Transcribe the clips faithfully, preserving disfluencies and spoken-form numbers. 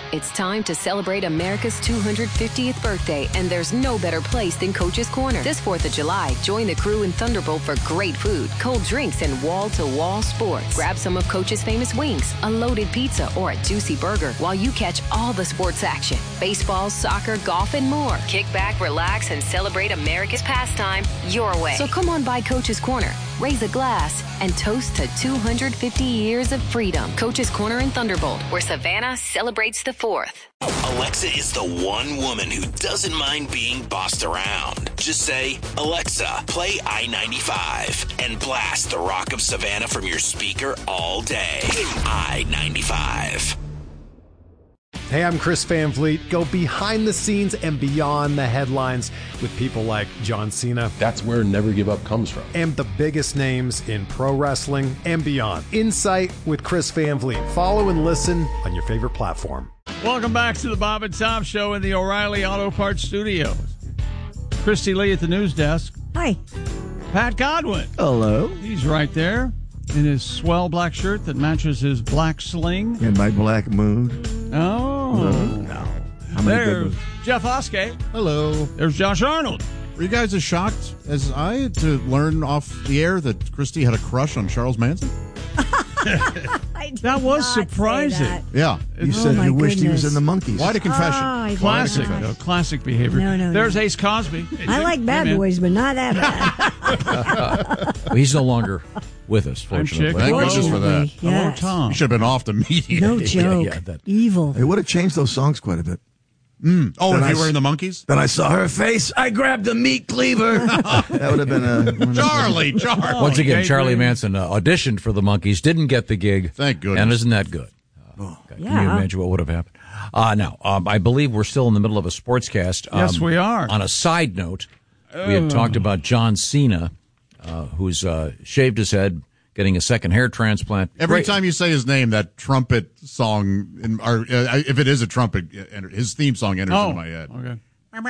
It's time to celebrate America's two hundred fiftieth birthday, and there's no better place than Coach's Corner. This fourth of July, join the crew in Thunderbolt for great food, cold drinks, and wall-to-wall sports. Grab some of Coach's famous wings, a loaded pizza, or a juicy burger while you catch all the sports action. Baseball, soccer, golf, and more. Kick back, relax, and celebrate America's pastime your way. So come on by Coach's Corner, raise a glass, and toast to two hundred fifty years of freedom. Coach's Corner in Thunderbolt, where Savannah celebrates the fourth. Alexa is the one woman who doesn't mind being bossed around. Just say, Alexa, play I ninety-five, and blast the Rock of Savannah from your speaker all day. I ninety-five. Hey, I'm Chris Van Vliet. Go behind the scenes and beyond the headlines with people like John Cena. That's where Never Give Up comes from. And the biggest names in pro wrestling and beyond. Insight with Chris Van Vliet. Follow and listen on your favorite platform. Welcome back to the Bob and Tom Show in the O'Reilly Auto Parts Studios. Christy Lee at the news desk. Hi. Pat Godwin. Hello. He's right there in his swell black shirt that matches his black sling. In my black mood. Oh. No. I'm There's Jeff Oskey. Hello. There's Josh Arnold. Were you guys as shocked as I to learn off the air that Christy had a crush on Charles Manson? I did That was not surprising. say that. Yeah. You Oh, said my you wished he was goodness. in the Monkees. Quite a confession. Ah, I Classic. did not. uh, classic behavior. No, no, There's no. Ace Cosby. I like Bad Hey, man. Boys, but not that bad. Well, he's no longer with us, I'm fortunately. chick. Thank goodness for that. Hello, Yes. Tom. You should have been off immediately. No joke. yeah, that- Evil. It would have changed those songs quite a bit. Mm. Oh, Then if I you were s- in the Monkees? Then I saw her face. I grabbed the meat cleaver. That would have been a... Charlie, Charlie. Once again, okay, Charlie great. Manson uh, auditioned for the Monkees, didn't get the gig. Thank goodness. And isn't that good? Uh, Can Yeah. you imagine what would have happened? Uh, now, um, I believe we're still in the middle of a sportscast. Um, Yes, we are. On a side note, we had talked about John Cena, uh, who's uh, shaved his head, getting a second hair transplant. Every Great- time you say his name, that trumpet song, in, or uh, if it is a trumpet, uh, his theme song enters Oh, in my head. okay.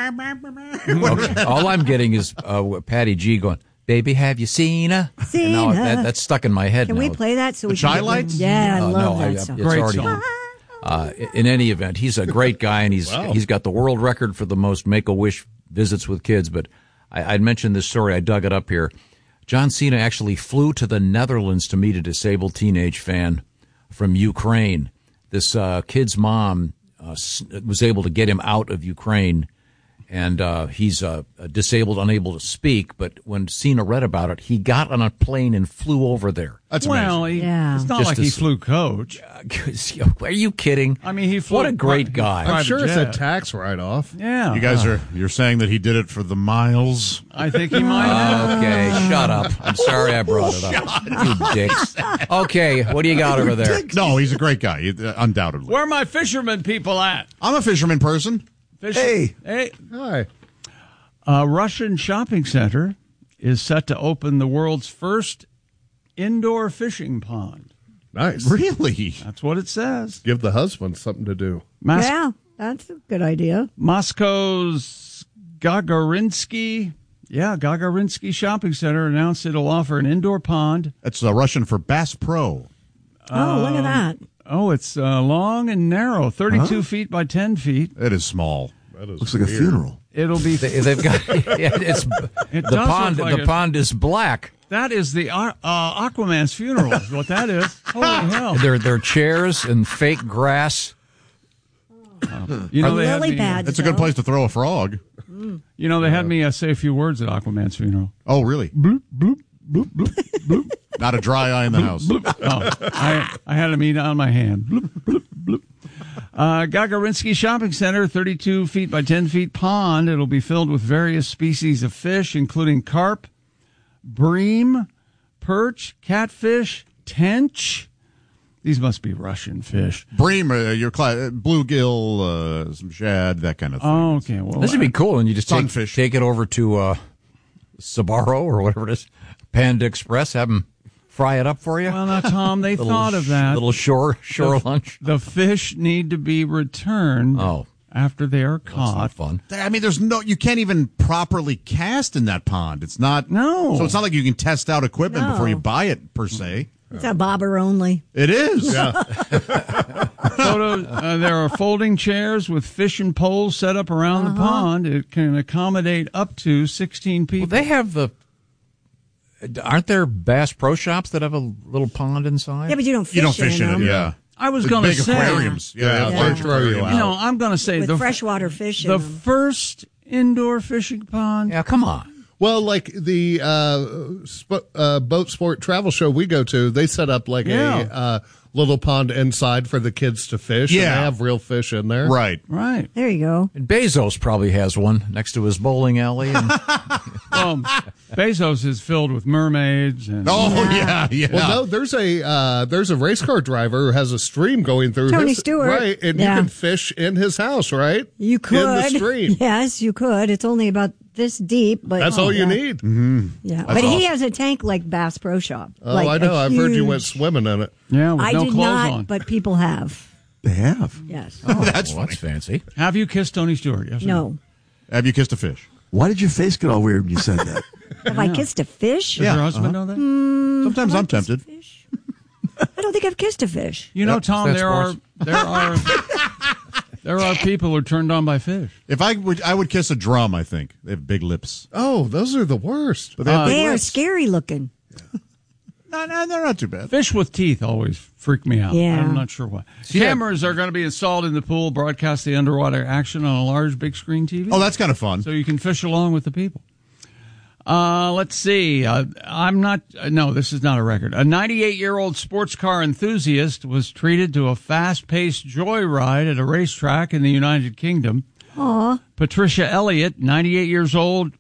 Okay. All I'm getting is uh, Patty G going, "Baby, have you seen her?" And now Cena. that, that's stuck in my head Can now. we play that so The we can get Chi Lights? one? Yeah, I Uh, love no, that I- song. it's Great already. song. Uh, in any event, he's a great guy, and he's he's got the world record for the most Make-A-Wish visits with kids. But I, I'd mentioned this story. I dug it up here. John Cena actually flew to the Netherlands to meet a disabled teenage fan from Ukraine. This uh, kid's mom uh, s- was able to get him out of Ukraine, and uh, he's uh, disabled, unable to speak. But when Cena read about it, he got on a plane and flew over there. That's Well, amazing. he, Yeah. it's not Just like to he s- flew coach. Are you kidding? I mean, he flew. What a great pri- guy. private I'm sure it's jet. a tax write-off. Yeah. You guys are, you're saying that he did it for the miles? I think he might have. Okay, shut up. I'm sorry I brought it up. You dicks. Okay, what do you got over there? No, he's a great guy, he- uh, undoubtedly. Where are my fishermen people at? I'm a fisherman person. Fish- Hey. Hey. Hi. A Russian shopping center is set to open the world's first indoor fishing pond. Nice. Really? That's what it says. Give the husband something to do. Mas- Yeah, that's a good idea. Moscow's Gagarinsky, yeah, Gagarinsky Shopping Center announced it'll offer an indoor pond. That's uh, Russian for Bass Pro. Oh, look at that. Oh, it's uh, long and narrow, thirty-two feet by ten feet. It is small. Looks like a funeral. It'll be. They, they've got yeah, it's It the does pond. look like the a- pond is black. That is the uh, uh, Aquaman's funeral. Is what that is. Holy hell! There, there are chairs and fake grass. You know they had Lily me. pads. It's a good though. place to throw a frog. You know they had me uh, say a few words at Aquaman's funeral. Oh, really? Bloop bloop bloop bloop bloop. Not a dry eye in the house. Oh, I, I had him eat on my hand. Bloop, bloop, bloop. Uh, Gagarinsky Shopping Center, thirty-two feet by ten feet pond. It'll be filled with various species of fish, including carp, bream, perch, catfish, tench. These must be Russian fish. Bream, uh, your cla- bluegill, uh, some shad, that kind of thing. Oh, okay. Well, This would be cool, and you just take, Sunfish. take it over to uh, Sbarro or whatever it is, Panda Express. Have them fry it up for you. well, now, Tom, they Little thought of sh- that. Little shore shore the, lunch. The fish need to be returned Oh. after they are That's not caught. fun. I mean, there's no, you can't even properly cast in that pond. It's not, No. So it's not like you can test out equipment No. before you buy it, per se. It's a bobber only. It is. Yeah. Photo, uh, there are folding chairs with fishing poles set up around Uh-huh. the pond. It can accommodate up to sixteen people. Well, they have the. Aren't there Bass Pro Shops that have a little pond inside? Yeah, but you don't fish, You don't fish in them. it, yeah. I was The going to big say, aquariums. Yeah, Yeah, yeah. they throw you out. you know, I'm going to say With the freshwater fish in the them. first indoor fishing pond. Yeah, come on. Well, like the uh, sp- uh, boat sport travel show we go to, they set up like Yeah. a uh, little pond inside for the kids to fish. Yeah. And they have real fish in there. Right. Right. There you go. And Bezos probably has one next to his bowling alley. And Well, Bezos is filled with mermaids and Oh, yeah, yeah. Well, no, there's a uh, there's a race car driver who has a stream going through Tony his, Stewart. right, and Yeah. you can fish in his house, right? You could. in the stream. Yes, you could. It's only about this deep, but That's all you yeah. need. Mm-hmm. Yeah, That's but he awesome. has a tank like Bass Pro Shop. Oh, like I know. a I've heard you huge- went swimming in it. yeah, with I no did clothes not, on. but people have. They have. Yes. That's well, funny. that's fancy. Have you kissed Tony Stewart? Yes. or No. Have you kissed a fish? Why did your face get all weird when you said that? Have I kissed a fish? Does Yeah, your husband know that? Sometimes I'm tempted. Fish? I don't think I've kissed a fish. You know, Yep, Tom, that's there are sports. there are there are people who are turned on by fish. If I would, I would kiss a drum. I think they have big lips. Oh, those are the worst. But they have big They are lips. scary looking. No, no, they're not too bad. Fish with teeth always freak me out. Yeah. I'm not sure why. Cameras are going to be installed in the pool, broadcast the underwater action on a large big screen T V. Oh, that's kind of fun. So you can fish along with the people. Uh, let's see. Uh, I'm not. Uh, no, this is not a record. A ninety-eight-year-old sports car enthusiast was treated to a fast-paced joyride at a racetrack in the United Kingdom. Aw. Patricia Elliott, ninety-eight years old,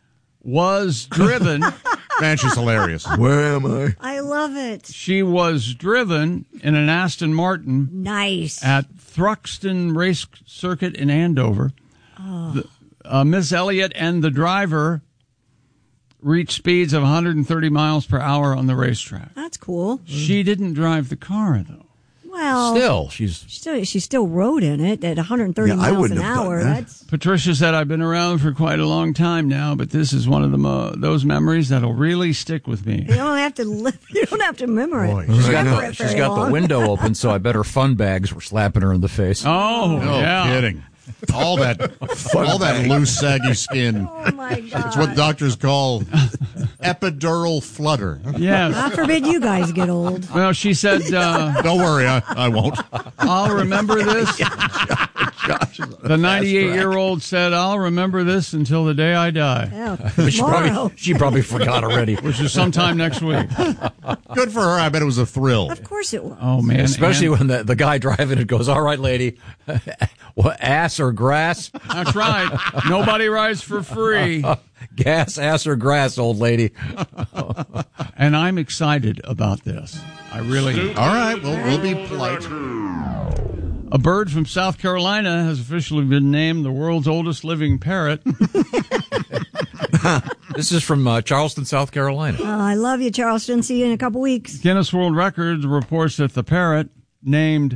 was driven. Man, she's hilarious. Where am I? I love it. She was driven in an Aston Martin Nice. at Thruxton Race Circuit in Andover. The, uh, Miss Elliott and the driver reached speeds of one hundred thirty miles per hour on the racetrack. That's cool. She didn't drive the car, though. Well, Still, she's she still, she still rode in it at one hundred thirty Yeah, I miles wouldn't an have done hour. that. That's Patricia said, I've been around for quite a long time now, but this is one of the mo- those memories that'll really stick with me. you don't have to live, you don't have to remember it. she's got, Remember the, it she's very got the long. window open, so I bet her fun bags were slapping her in the face. Oh, No yeah. kidding. All that, all that loose, saggy skin. Oh my God! It's what doctors call epidural flutter. Yes. God forbid you guys get old. Well, she said, uh, Don't worry, I, I won't. I'll remember this. The ninety-eight-year-old said, I'll remember this until the day I die, Yeah, she, tomorrow. probably, she probably forgot already. which is sometime next week. Good for her. I bet it was a thrill. Of course it was. Oh, man. Especially And- when the, the guy driving it goes, all right, lady, what, ass or grass? That's right. Nobody rides for free. Gas, ass, or grass, old lady. And I'm excited about this. I really am. All right, well, we'll be polite. A bird from South Carolina has officially been named the world's oldest living parrot. This is from uh, Charleston, South Carolina. Oh, I love you, Charleston. See you in a couple weeks. Guinness World Records reports that the parrot, named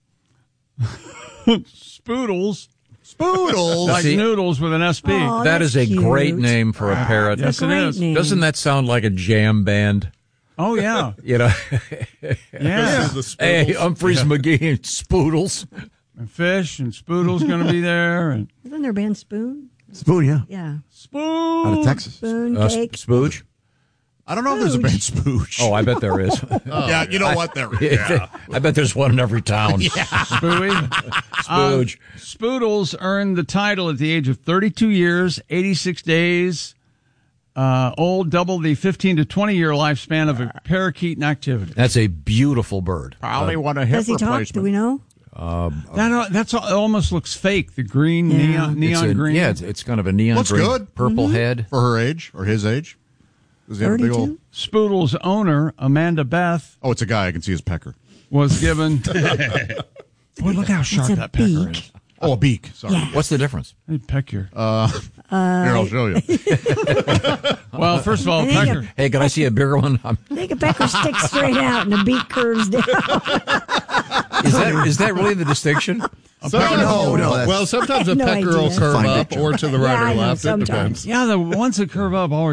Spoodles, Spoodles. like See- noodles with an S P. Oh, that that's is a cute. great name for a parrot. Yes, A it great is. name. Doesn't that sound like a jam band? Oh, yeah. You know, Yeah. The hey, Spoodles. Humphreys, McGee, and Spoodles. And Fish and Spoodle's going to be there. And Isn't there a band Spoon? Spoon, yeah. Yeah. Spoon. Out of Texas. Spoon, Uh, cake. Spooge? I don't know if there's a band Spooge. Oh, I bet there is. yeah, you know what? There is. Yeah. I bet there's one in every town. Spooey. Spooge. Uh, Spoodles earned the title at the age of thirty-two years, eighty-six days uh, old, double the fifteen to twenty year lifespan of a parakeet in activity. That's a beautiful bird. Probably want a hip Does he talk? replacement. Do we know? That uh, that's it almost looks fake. The green Yeah. neon, It's neon a- green. Yeah, it's, it's kind of a neon Looks green, good. purple head. For her age or his age? Does he have a big old? thirty-two? Spoodle's owner, Amanda Beth, Oh, it's a guy. I can see his pecker. was given. Boy, look how sharp a that pecker beak. is. Oh, a beak. Sorry. Yeah. What's the difference? Hey, peck your. Uh, Here, I'll show you. Well, first of all, I think pecker. Hey, can I see a bigger one? Um, I think a pecker sticks straight out and the beak curves down. is that is that really the distinction? Sometimes- No, no, that's- Well, sometimes a No pecker will idea. curve Fine up picture. or to the right Yeah, I or know, left. It sometimes. depends. Yeah, the ones that curve up always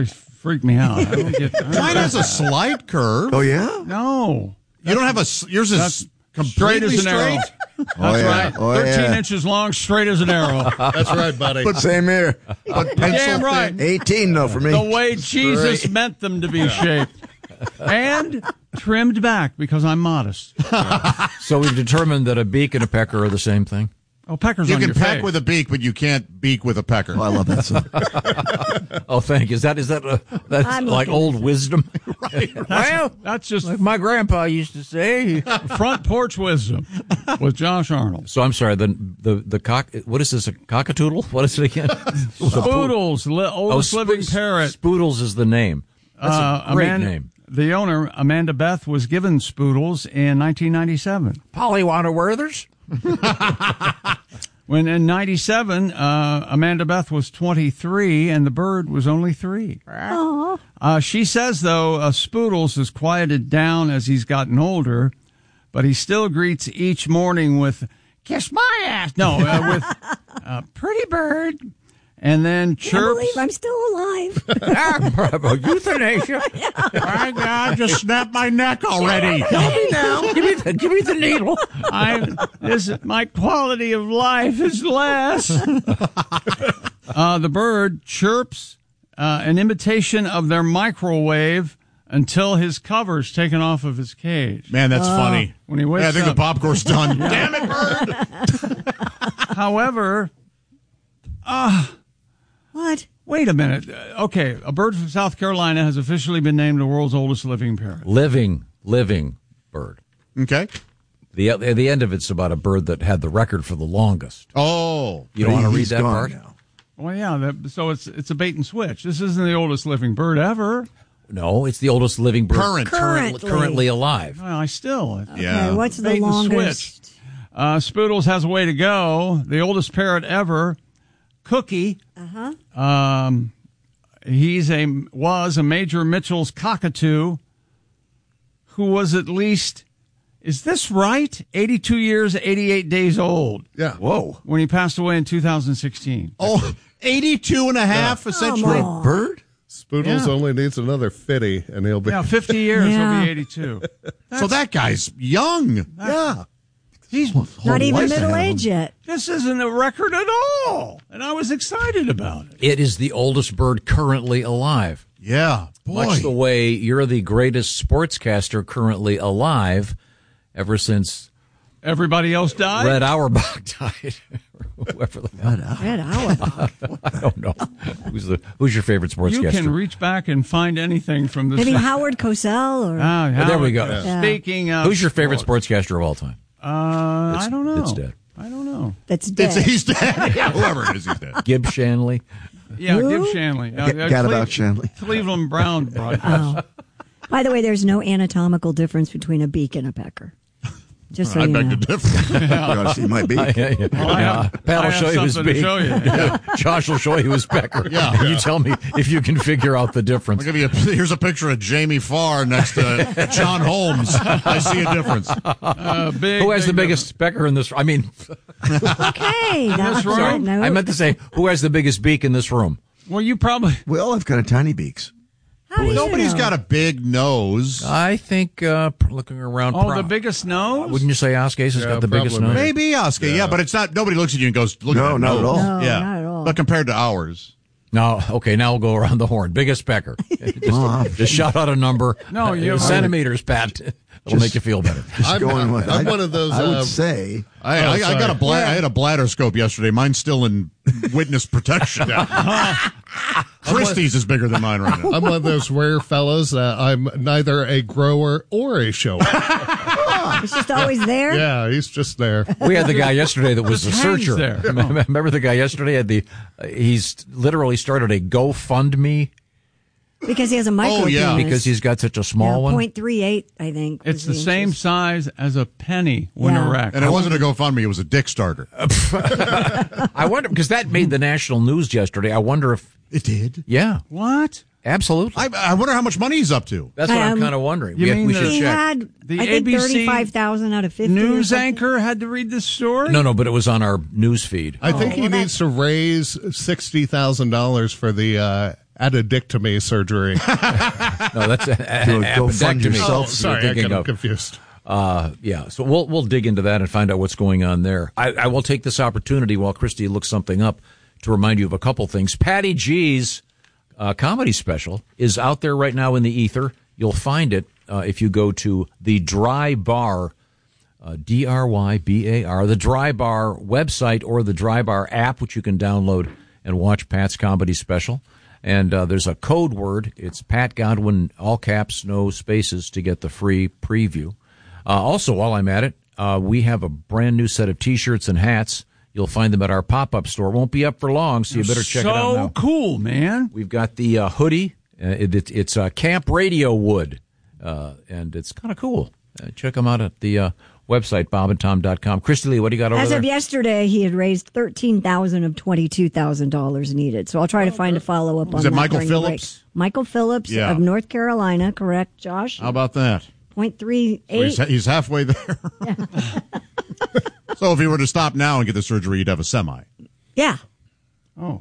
freak me out. I don't get, I don't Mine get has a that. slight curve. Oh, yeah? No. You don't have a. s- Yours That's is completely straight as an arrow. straight. That's Oh, yeah. right. Oh, thirteen yeah. inches long, straight as an arrow. That's right, buddy. Same here. But pencil Damn right. thin. eighteen, though, for me. The way Jesus Straight. meant them to be shaped. And trimmed back because I'm modest. So we've determined that a beak and a pecker are the same thing. Oh, peckers You on can your peck face. with a beak, but you can't beak with a pecker. Oh, I love that song. Oh, thank you. Is that is that uh, that's I'm like looking. old wisdom? Well, that's just Like my grandpa used to say. front porch wisdom with Josh Arnold. So I'm sorry. The the the cock. What is this? A cockatoodle? What is it again? Spoodles, li- oldest Oh, living Sp- parrot. Spoodles is the name. That's Uh, a great Amanda- name. The owner, Amanda Beth, was given Spoodles in nineteen ninety-seven. Polly Werthers. When in ninety-seven, uh, Amanda Beth was twenty-three and the bird was only three. Oh, Uh, she says, though, uh, Spoodles has quieted down as he's gotten older, but he still greets each morning with, kiss my ass. No, uh, with, uh, pretty bird. And then I chirps. believe I'm still alive. Euthanasia. My God, just snap my neck already. Give me the give me the needle. I, this, my quality of life is less. uh, the bird chirps uh, an imitation of their microwave until his cover's taken off of his cage. Man, that's funny. When he wakes Yeah, I think up. the popcorn's done. Damn it, bird. However, uh, What? wait a minute. Uh, Okay, a bird from South Carolina has officially been named the world's oldest living parrot. Living living bird. Okay. The at the end of it's about a bird that had the record for the longest. Oh. You don't want to read He's that gone part? now. Well, yeah, that, so it's it's a bait and switch. This isn't the oldest living bird ever. No, it's the oldest living bird Current. currently, Currently. currently alive. Well, I still. Yeah. Okay, what's the Bait and longest? Uh, Spoodles has a way to go. The oldest parrot ever, Cookie. Uh-huh. Um, he's a was a Major Mitchell's cockatoo, who was at least, is this right? eighty-two years, eighty-eight days old. Yeah. Whoa. When he passed away in two thousand sixteen. Oh, eighty-two and a half, essentially. on. Bird? Spoodles Yeah. only needs another fifty, and he'll be. Yeah, fifty years, Yeah. he'll be eighty-two. So that guy's young. Yeah. He's Not even life ahead middle of him. age yet. This isn't a record at all, and I was excited about it. It is the oldest bird currently alive. Yeah. Boy. Much the way you're the greatest sportscaster currently alive ever since Everybody else died. Red Auerbach died. Or whoever the hell. Red Auerbach. I don't know. Who's the Who's your favorite sportscaster? You can reach back and find anything from this. Maybe Howard Cosell or Ah, Oh, there we go. Yeah. Speaking of, Who's your favorite sportscaster of all time? Uh, I don't know. It's dead. I don't know. that's dead. It's, he's dead. Yeah, whoever it is, he's dead. Gib Shanley. Yeah, Who? Gib Shanley. Uh, Get- uh, got Cle- about Shanley. Cleveland Brown broadcast. Oh. By the way, there's no anatomical difference between a beak and a pecker. Just so I you beg know. to differ. You ought to see my beak. Yeah, yeah. I have- Pat I will have show you his something to beak. show you. Yeah. Josh will show you his pecker. Yeah. You tell me if you can figure out the difference. I'll give you a, here's a picture of Jamie Farr next to John Holmes. I see a difference. Uh, big, Who has the big biggest pecker in this? I mean, Okay. That, this room? that note. I meant to say, who has the biggest beak in this room? difference? Well, you probably. We all have kind of tiny beaks. How do you Nobody's know? got a big nose. I think uh, looking around. Oh, pro- the biggest nose. Wouldn't you say Oscase has Yeah, got the biggest probably. nose? Maybe Oscar, yeah. but it's not. Nobody looks at you and goes, "Look No, at that not at nose." all. No, yeah, not at all. But compared to ours, No. Okay, now we'll go around the horn. Biggest pecker. just, Oh, just shout out a number. No, you- Uh, centimeters, Pat. It'll make you feel better. I'm, going with. I'm I, one of those. I would uh, say. I, Oh, I, I got sorry. a bla- I had a bladder scope yesterday. Mine's still in witness protection. Christie's is bigger than mine right now. I'm one of those rare fellows that I'm neither a grower or a shower. It's just always there. Yeah, he's just there. We had the guy yesterday that was a Just hangs searcher. there. Remember the guy yesterday had the? Uh, he's literally started a GoFundMe Because he has a micro Oh, yeah. penis. because he's got such a small yeah, one. point three eight, I think. It's was the same inches. size as a penny when Yeah. erect. And it wasn't a GoFundMe; it was a dick starter. I wonder because that made the national news yesterday. I wonder if It did. yeah, What? absolutely. I, I wonder how much money he's up to. That's what I'm Um, kind of wondering. you we mean we the- should He check. had, The I think, A B C thirty-five thousand out of fifty. or News something. anchor had to read this story? No, no, but it was on our news feed. I think Oh, he well, needs to raise sixty thousand dollars for the uh, Addictomy surgery. No, that's a, a, Go- go fund appendectomy. yourself. Oh, sorry, You're I thinking got of. confused. Uh, yeah, so we'll we'll dig into that and find out what's going on there. I, I will take this opportunity while Christy looks something up to remind you of a couple things. Patty G's uh, comedy special is out there right now in the ether. You'll find it uh, if you go to the Dry Bar, uh, D R Y B A R, the Dry Bar website or the Dry Bar app, which you can download and watch Pat's comedy special. And uh, there's a code word. It's Pat Godwin, all caps, no spaces, to get the free preview. Uh, also, while I'm at it, uh, we have a brand new set of T-shirts and hats. You'll find them at our pop-up store. Won't be up for long, so you better check so it out now. So cool, man. We've got the uh, hoodie. Uh, it, it, it's uh, Camp Radio Wood, uh, and it's kind of cool. Uh, check them out at the uh, website, bob and tom dot com. Christy Lee, what do you got over As there? of yesterday, he had raised thirteen thousand dollars of twenty-two thousand dollars needed. So I'll try to find a follow-up on Is it that. Michael during the break. Phillips? Michael Phillips Yeah. of North Carolina, correct, Josh? How about that? point three So he's, eight. he's halfway there. So if he were to stop now and get the surgery, he'd have a semi. Yeah. Oh.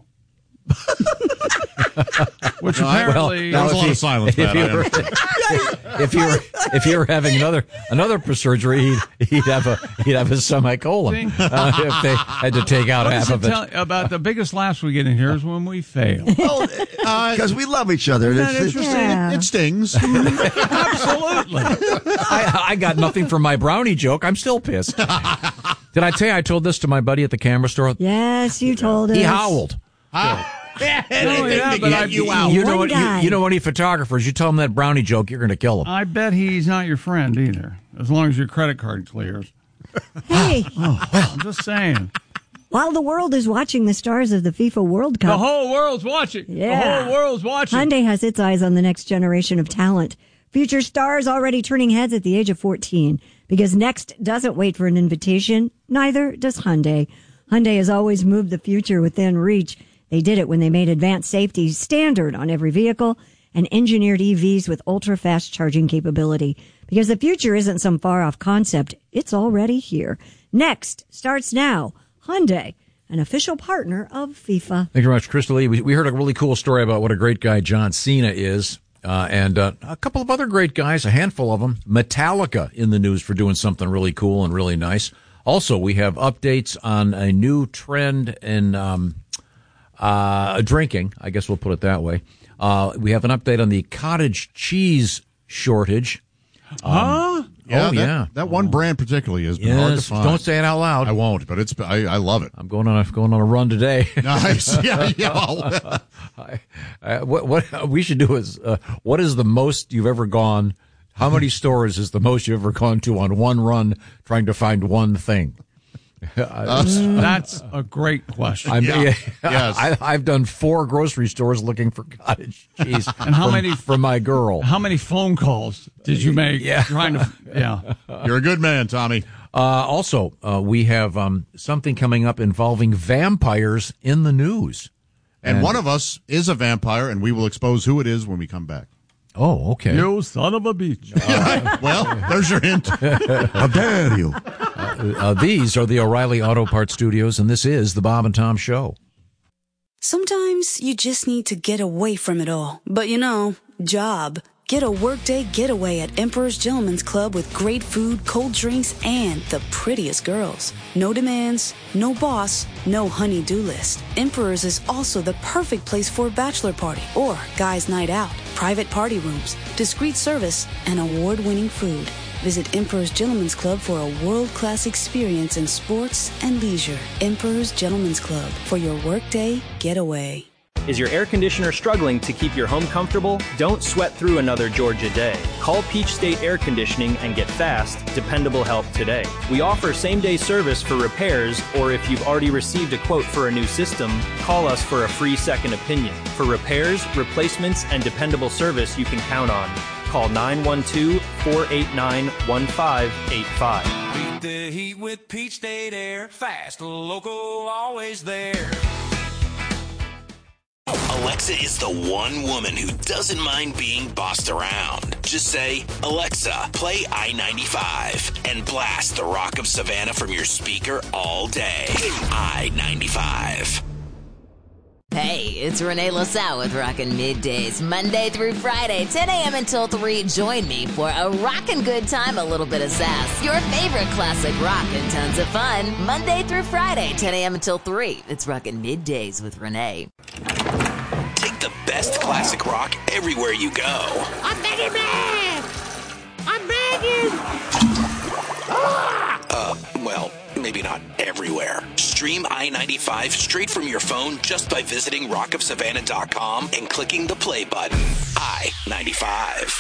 Which No, I- apparently... That was a if lot he- of silence, if Pat. you I were- understand. if you were if you were having another another surgery, he'd, he'd have a he'd have a semicolon uh, if they had to take out What half does of it it. tell about the biggest laughs we get in here is when we fail. Because we love each other. Isn't that It's- it's- interesting? Yeah. It stings. Absolutely. I, I got nothing from my brownie joke. I'm still pissed. Did I tell you I told this to my buddy at the camera store? Yes, you told us. He howled. How? Oh, yeah, but I, you out. You know One what? You, guy. you know any photographers? You tell them that brownie joke, you're going to kill them. I bet he's not your friend either, as long as your credit card clears. Hey, I'm just saying. while the world is watching the stars of the FIFA World Cup, The whole world's watching. Yeah. The whole world's watching. Hyundai has its eyes on the next generation of talent. Future stars already turning heads at the age of fourteen. Because Next doesn't wait for an invitation, neither does Hyundai. Hyundai has always moved the future within reach. They did it when they made advanced safety standard on every vehicle and engineered E Vs with ultra-fast charging capability. Because the future isn't some far-off concept. It's already here. Next starts now. Hyundai, an official partner of FIFA. Thank you very much, Crystal Lee. We, we heard a really cool story about what a great guy John Cena is. Uh, and uh, a couple of other great guys, a handful of them. Metallica in the news for doing something really cool and really nice. Also, we have updates on a new trend in um, uh, drinking. I guess we'll put it that way. Uh, we have an update on the cottage cheese shortage. Huh? Yeah, oh, that, yeah. That one brand particularly has been hard to Yes, find. don't say it out loud. I won't, but it's I, I love it. I'm going on a going on a run today. Nice. Yeah, yeah. I, I, what what we should do is uh, what is the most you've ever gone? How many stores is the most you've ever gone to on one run trying to find one thing? That's a great question. I'm, Yeah. Yes. I, I've done four grocery stores looking for cottage cheese. And how from- many- for my girl? How many phone calls did you make? Yeah. Trying to, yeah. You're a good man, Tommy. Uh, also, uh, we have um, something coming up involving vampires in the news. And one of us is a vampire, and we will expose who it is when we come back. Oh, okay. You son of a bitch. Well, there's your hint. How dare you? Uh, these are the O'Reilly Auto Parts Studios, and this is the Bob and Tom Show. Sometimes you just need to get away from it all. But you know, job. Get a workday getaway at Emperor's Gentleman's Club with great food, cold drinks, and the prettiest girls. No demands, no boss, no honey-do list. Emperor's is also the perfect place for a bachelor party or guys' night out. Private party rooms, discreet service, and award-winning food. Visit Emperor's Gentleman's Club for a world-class experience in sports and leisure. Emperor's Gentleman's Club for your workday getaway. Is your air conditioner struggling to keep your home comfortable? Don't sweat through another Georgia day. Call Peach State Air Conditioning and get fast, dependable help today. We offer same-day service for repairs, or if you've already received a quote for a new system, call us for a free second opinion. For repairs, replacements, and dependable service you can count on. Call nine one two, four eight nine, one five eight five. Beat the heat with Peach State Air. Fast, local, always there. Alexa is the one woman who doesn't mind being bossed around. Just say, Alexa, play I ninety-five and blast the Rock of Savannah from your speaker all day. I ninety-five. Hey, it's Renee LaSalle with Rockin' Middays, Monday through Friday, ten a.m. until three. Join me for a rockin' good time, a little bit of sass, your favorite classic rock, and tons of fun. Monday through Friday, ten a.m. until three. It's Rockin' Middays with Renee. Take the best classic rock everywhere you go. I'm begging, man! I'm begging! Uh, well, maybe not everywhere. Stream I ninety-five straight from your phone just by visiting rock of savannah dot com and clicking the play button. I ninety-five.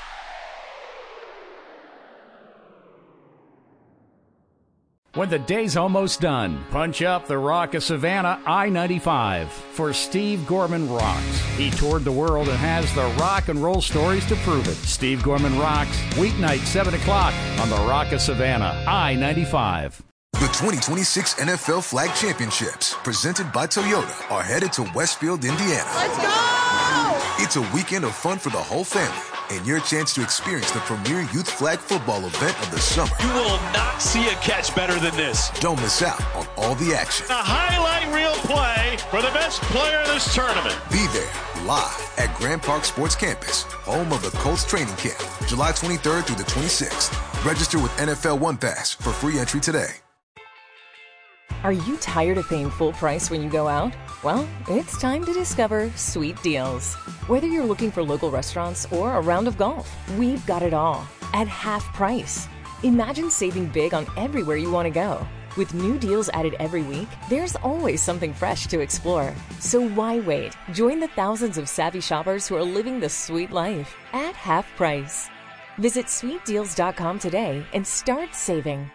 When the day's almost done, punch up the Rock of Savannah I ninety-five for Steve Gorman Rocks. He toured the world and has the rock and roll stories to prove it. Steve Gorman Rocks, weeknight seven o'clock on the Rock of Savannah I ninety-five. The twenty twenty-six N F L Flag Championships, presented by Toyota, are headed to Westfield, Indiana. Let's go! It's a weekend of fun for the whole family and your chance to experience the premier youth flag football event of the summer. You will not see a catch better than this. Don't miss out on all the action. A highlight reel play for the best player in this tournament. Be there live at Grand Park Sports Campus, home of the Colts training camp, July twenty-third through the twenty-sixth. Register with N F L One Pass for free entry today. Are you tired of paying full price when you go out? Well, it's time to discover Sweet Deals. Whether you're looking for local restaurants or a round of golf, we've got it all at half price. Imagine saving big on everywhere you want to go. With new deals added every week, there's always something fresh to explore. So why wait? Join the thousands of savvy shoppers who are living the sweet life at half price. Visit sweet deals dot com today and start saving.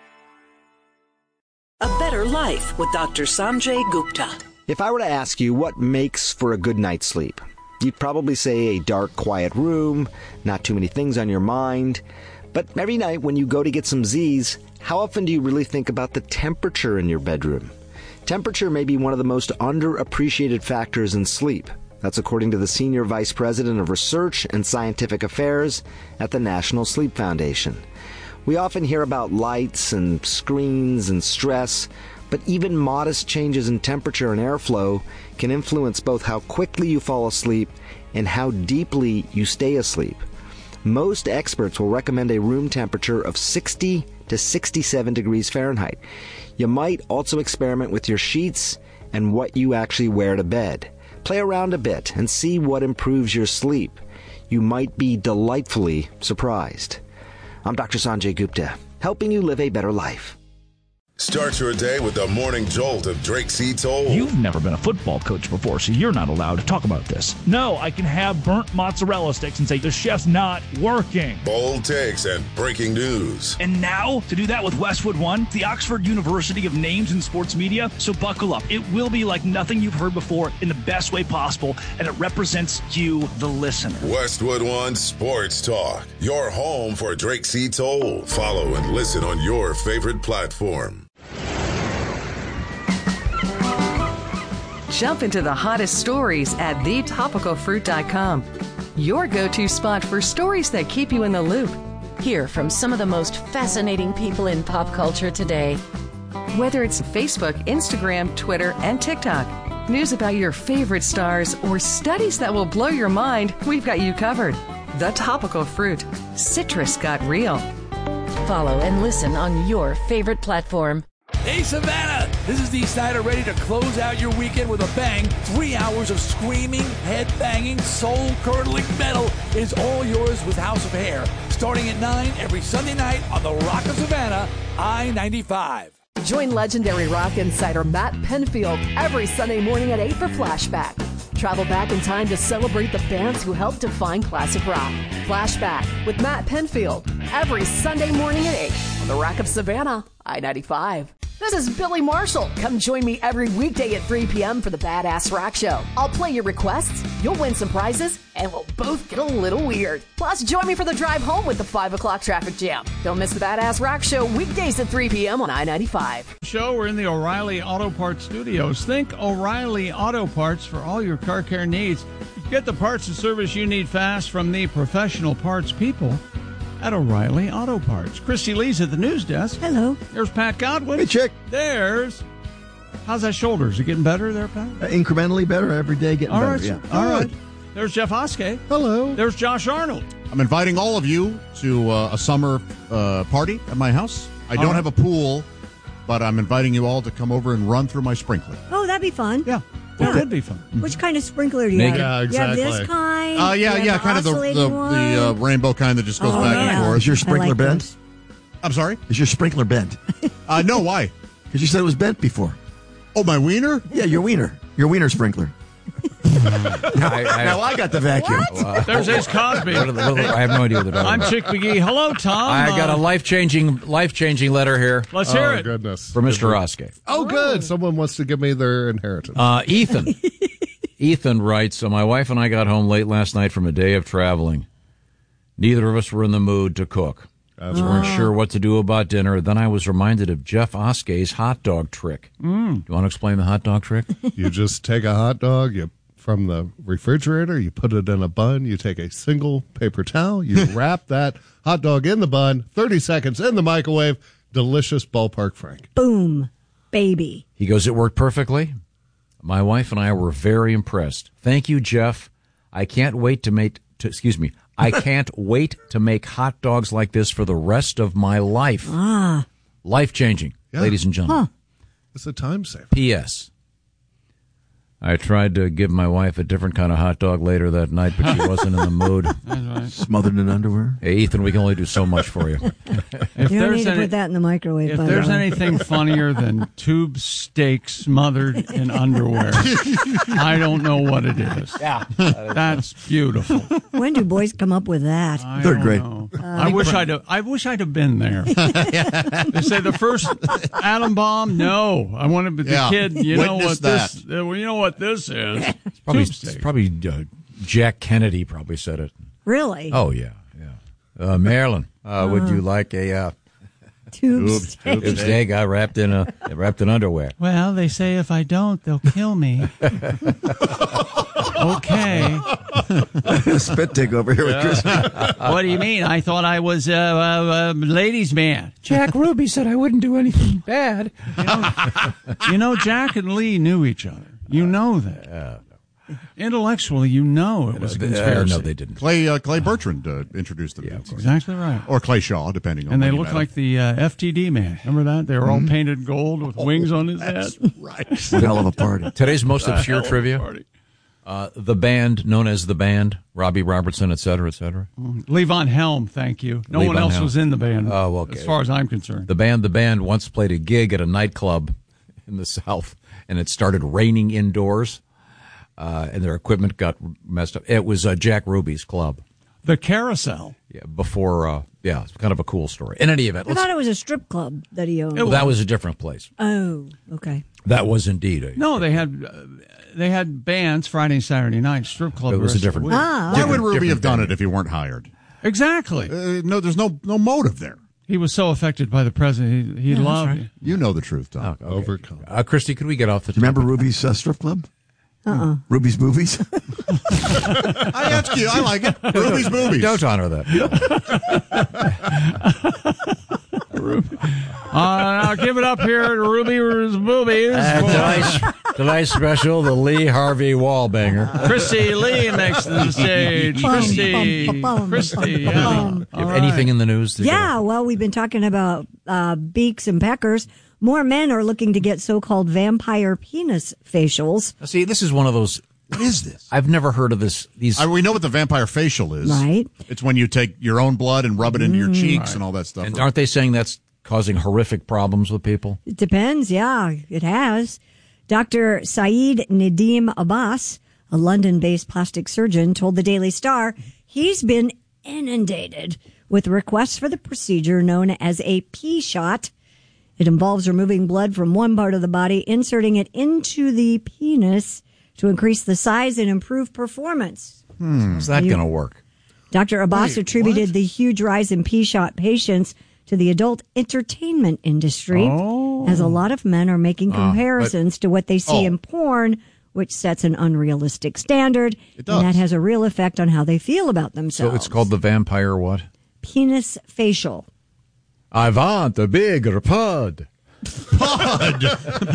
A Better Life with Doctor Sanjay Gupta. If I were to ask you what makes for a good night's sleep, you'd probably say a dark, quiet room, not too many things on your mind. But every night when you go to get some Z's, how often do you really think about the temperature in your bedroom? Temperature may be one of the most underappreciated factors in sleep. That's according to the Senior Vice President of Research and Scientific Affairs at the National Sleep Foundation. We often hear about lights and screens and stress, but even modest changes in temperature and airflow can influence both how quickly you fall asleep and how deeply you stay asleep. Most experts will recommend a room temperature of sixty to sixty-seven degrees Fahrenheit. You might also experiment with your sheets and what you actually wear to bed. Play around a bit and see what improves your sleep. You might be delightfully surprised. I'm Doctor Sanjay Gupta, helping you live a better life. Start your day with the morning jolt of Drake C. Toll. You've never been a football coach before, so you're not allowed to talk about this. No, I can have burnt mozzarella sticks and say the chef's not working. Bold takes and breaking news. And now, to do that with Westwood One, the Oxford University of Names in Sports Media. So buckle up. It will be like nothing you've heard before in the best way possible, and it represents you, the listener. Westwood One Sports Talk, your home for Drake C. Toll. Follow and listen on your favorite platform. Jump into the hottest stories at the topical fruit dot com. Your go-to spot for stories that keep you in the loop. Hear from some of the most fascinating people in pop culture today. Whether it's Facebook, Instagram, Twitter, and TikTok, news about your favorite stars, or studies that will blow your mind, we've got you covered. The Topical Fruit. Citrus got real. Follow and listen on your favorite platform. Hey, Savannah! This is Dee Snider, ready to close out your weekend with a bang. Three hours of screaming, head-banging, soul-curdling metal is all yours with House of Hair. Starting at nine every Sunday night on the Rock of Savannah, I ninety-five. Join legendary rock insider Matt Penfield every Sunday morning at eight for Flashback. Travel back in time to celebrate the bands who helped define classic rock. Flashback with Matt Penfield every Sunday morning at eight on the Rock of Savannah, I ninety-five. This is Billy Marshall. Come join me every weekday at three p.m. for the Badass Rock Show. I'll play your requests, you'll win some prizes, and we'll both get a little weird. Plus, join me for the drive home with the five o'clock traffic jam. Don't miss the Badass Rock Show weekdays at three p.m. on I ninety-five. Show, we're in the O'Reilly Auto Parts studios. Think O'Reilly Auto Parts for all your car care needs. Get the parts and service you need fast from the professional parts people at O'Reilly Auto Parts. Christy Lee's at the news desk. Hello. There's Pat Godwin. Hey, chick. There's How's that shoulder? Is it getting better there, Pat? Uh, incrementally better every day, getting All better. right, Yeah. all right. There's Jeff Oskey. Hello. There's Josh Arnold. I'm inviting all of you to uh, a summer uh, party at my house. I All don't right. have a pool, but I'm inviting you all to come over and run through my sprinkler. Oh, that'd be fun. Yeah, Yeah. it could be fun. Which kind of sprinkler do you Naked. have? Yeah, You have exactly. this kind? Uh, You yeah, have yeah, the kind of the the, oscillating one? the uh, rainbow kind that just goes Oh, back yeah. and forth. Is your sprinkler I like bent? those. I'm sorry? Is your sprinkler bent? Uh, no, why? Because you said it was bent before. Oh, my wiener? Yeah, your wiener. Your wiener sprinkler. now, I, I, now I got the vacuum. Uh, There's Ace Cosby. what are the- what are the- I have no idea what they're talking I'm about. Chick McGee. Hello, Tom. I got a Uh, life-changing, life-changing letter here. Let's hear oh, it. goodness. From Mister Oskey. Oh, good. Someone wants to give me their inheritance. Uh, Ethan. Ethan writes, so my wife and I got home late last night from a day of traveling. Neither of us were in the mood to cook. That's We weren't right. sure what to do about dinner. Then I was reminded of Jeff Oskey's hot dog trick. Mm. Do you want to explain the hot dog trick? You just take a hot dog, you from the refrigerator, you put it in a bun, you take a single paper towel, you wrap that hot dog in the bun, thirty seconds in the microwave, delicious ballpark Frank. Boom, baby. He goes, it worked perfectly. My wife and I were very impressed. Thank you, Jeff. I can't wait to make, to, excuse me, I can't wait to make hot dogs like this for the rest of my life. Ah. Life-changing, Yeah. ladies and gentlemen. Huh. It's a time saver. P S. I tried to give my wife a different kind of hot dog later that night, but she wasn't in the mood. That's right. Smothered in underwear. Hey, Ethan, we can only do so much for you. If You don't there's need to any, put that in the microwave. if by there's the way. anything funnier than tube steak smothered in underwear, I don't know what it is. Yeah, That's beautiful. When do boys come up with that? I Third don't grade. know. I wish I'd have, I wish I'd have been there. They say the first atom bomb. No, I want to be the Yeah. kid. You know Witness what this? Uh, well, you know what this is? It's probably, Tube it's steak. probably uh, Jack Kennedy probably said it. Really? Oh, yeah, yeah. Uh, Marilyn, uh, would you like a uh, Tube tube, steak. tube steak uh, wrapped in a wrapped in underwear? Well, they say if I don't, they'll kill me. Okay. Spit take over here with Chris. What do you mean? I thought I was a uh, uh, ladies' man. Jack Ruby said I wouldn't do anything bad. You know, you know, Jack and Lee knew each other. You know that. Uh, Intellectually, you know it was a uh, conspiracy. no, they didn't. Clay uh, Clay Bertrand uh, introduced them. Yeah, of course. Exactly right. Or Clay Shaw, depending on And they when you look met like him. the uh, F T D man. Remember that? They were all painted gold with wings on his head. Right. One hell of a party. Today's most obscure Hell of a trivia. party. Uh, the band, known as the band, Robbie Robertson, et cetera, et cetera. Lee Von Helm, thank you. No Lee one Von else Helm. was in the band. Oh, okay. As far as I'm concerned. The band, the band once played a gig at a nightclub in the South, and it started raining indoors, uh, and their equipment got messed up. It was uh, Jack Ruby's club. The Carousel. Yeah, before, uh, yeah, it's kind of a cool story. In any event, I let's, thought it was a strip club that he owned. well, that was a different place. Oh, okay. That was indeed a. No, they had uh, they had bands Friday and Saturday night, strip club. It was the a rest of the different. week. Ah, Why would different- Ruby have different done venue. it if he weren't hired? Exactly. Uh, no, there's no no motive there. He was so affected by the president. He, he Yeah, loved that's it. You know the truth, Tom. Oh, okay. Overcome. Uh, Christy, could we get off the? Do you remember Ruby's uh, strip club? Uh-uh. Ruby's movies? I ask you. I like it. Ruby's movies. Don't honor that. Uh, now give it up here to Ruby's Boobies. Uh, tonight's, tonight's special, the Lee Harvey Wallbanger. Christy Lee next to the stage. Christy. Bum, bum, bum, Christy. bum, Yeah. bum. All right. Anything in the news? that you- Yeah, well, we've been talking about uh, beaks and peckers. More men are looking to get so-called vampire penis facials. Now, see, this is one of those. What is this? I've never heard of this. These. I, we know what the vampire facial is. Right. It's when you take your own blood and rub it into your cheeks and all that stuff. and aren't they saying that's causing horrific problems with people? It depends. Yeah, it has. Doctor Saeed Nadim Abbas, a London-based plastic surgeon, told the Daily Star he's been inundated with requests for the procedure known as a P-shot. It involves removing blood from one part of the body, inserting it into the penis to increase the size and improve performance. Hmm. How's that You- going to work? Doctor Abbas Wait, attributed what? the huge rise in P-shot patients to the adult entertainment industry, Oh. as a lot of men are making comparisons to what they see oh. in porn, which sets an unrealistic standard, It does. and that has a real effect on how they feel about So themselves. it's called the vampire what? penis facial. I want a bigger pod. Bud.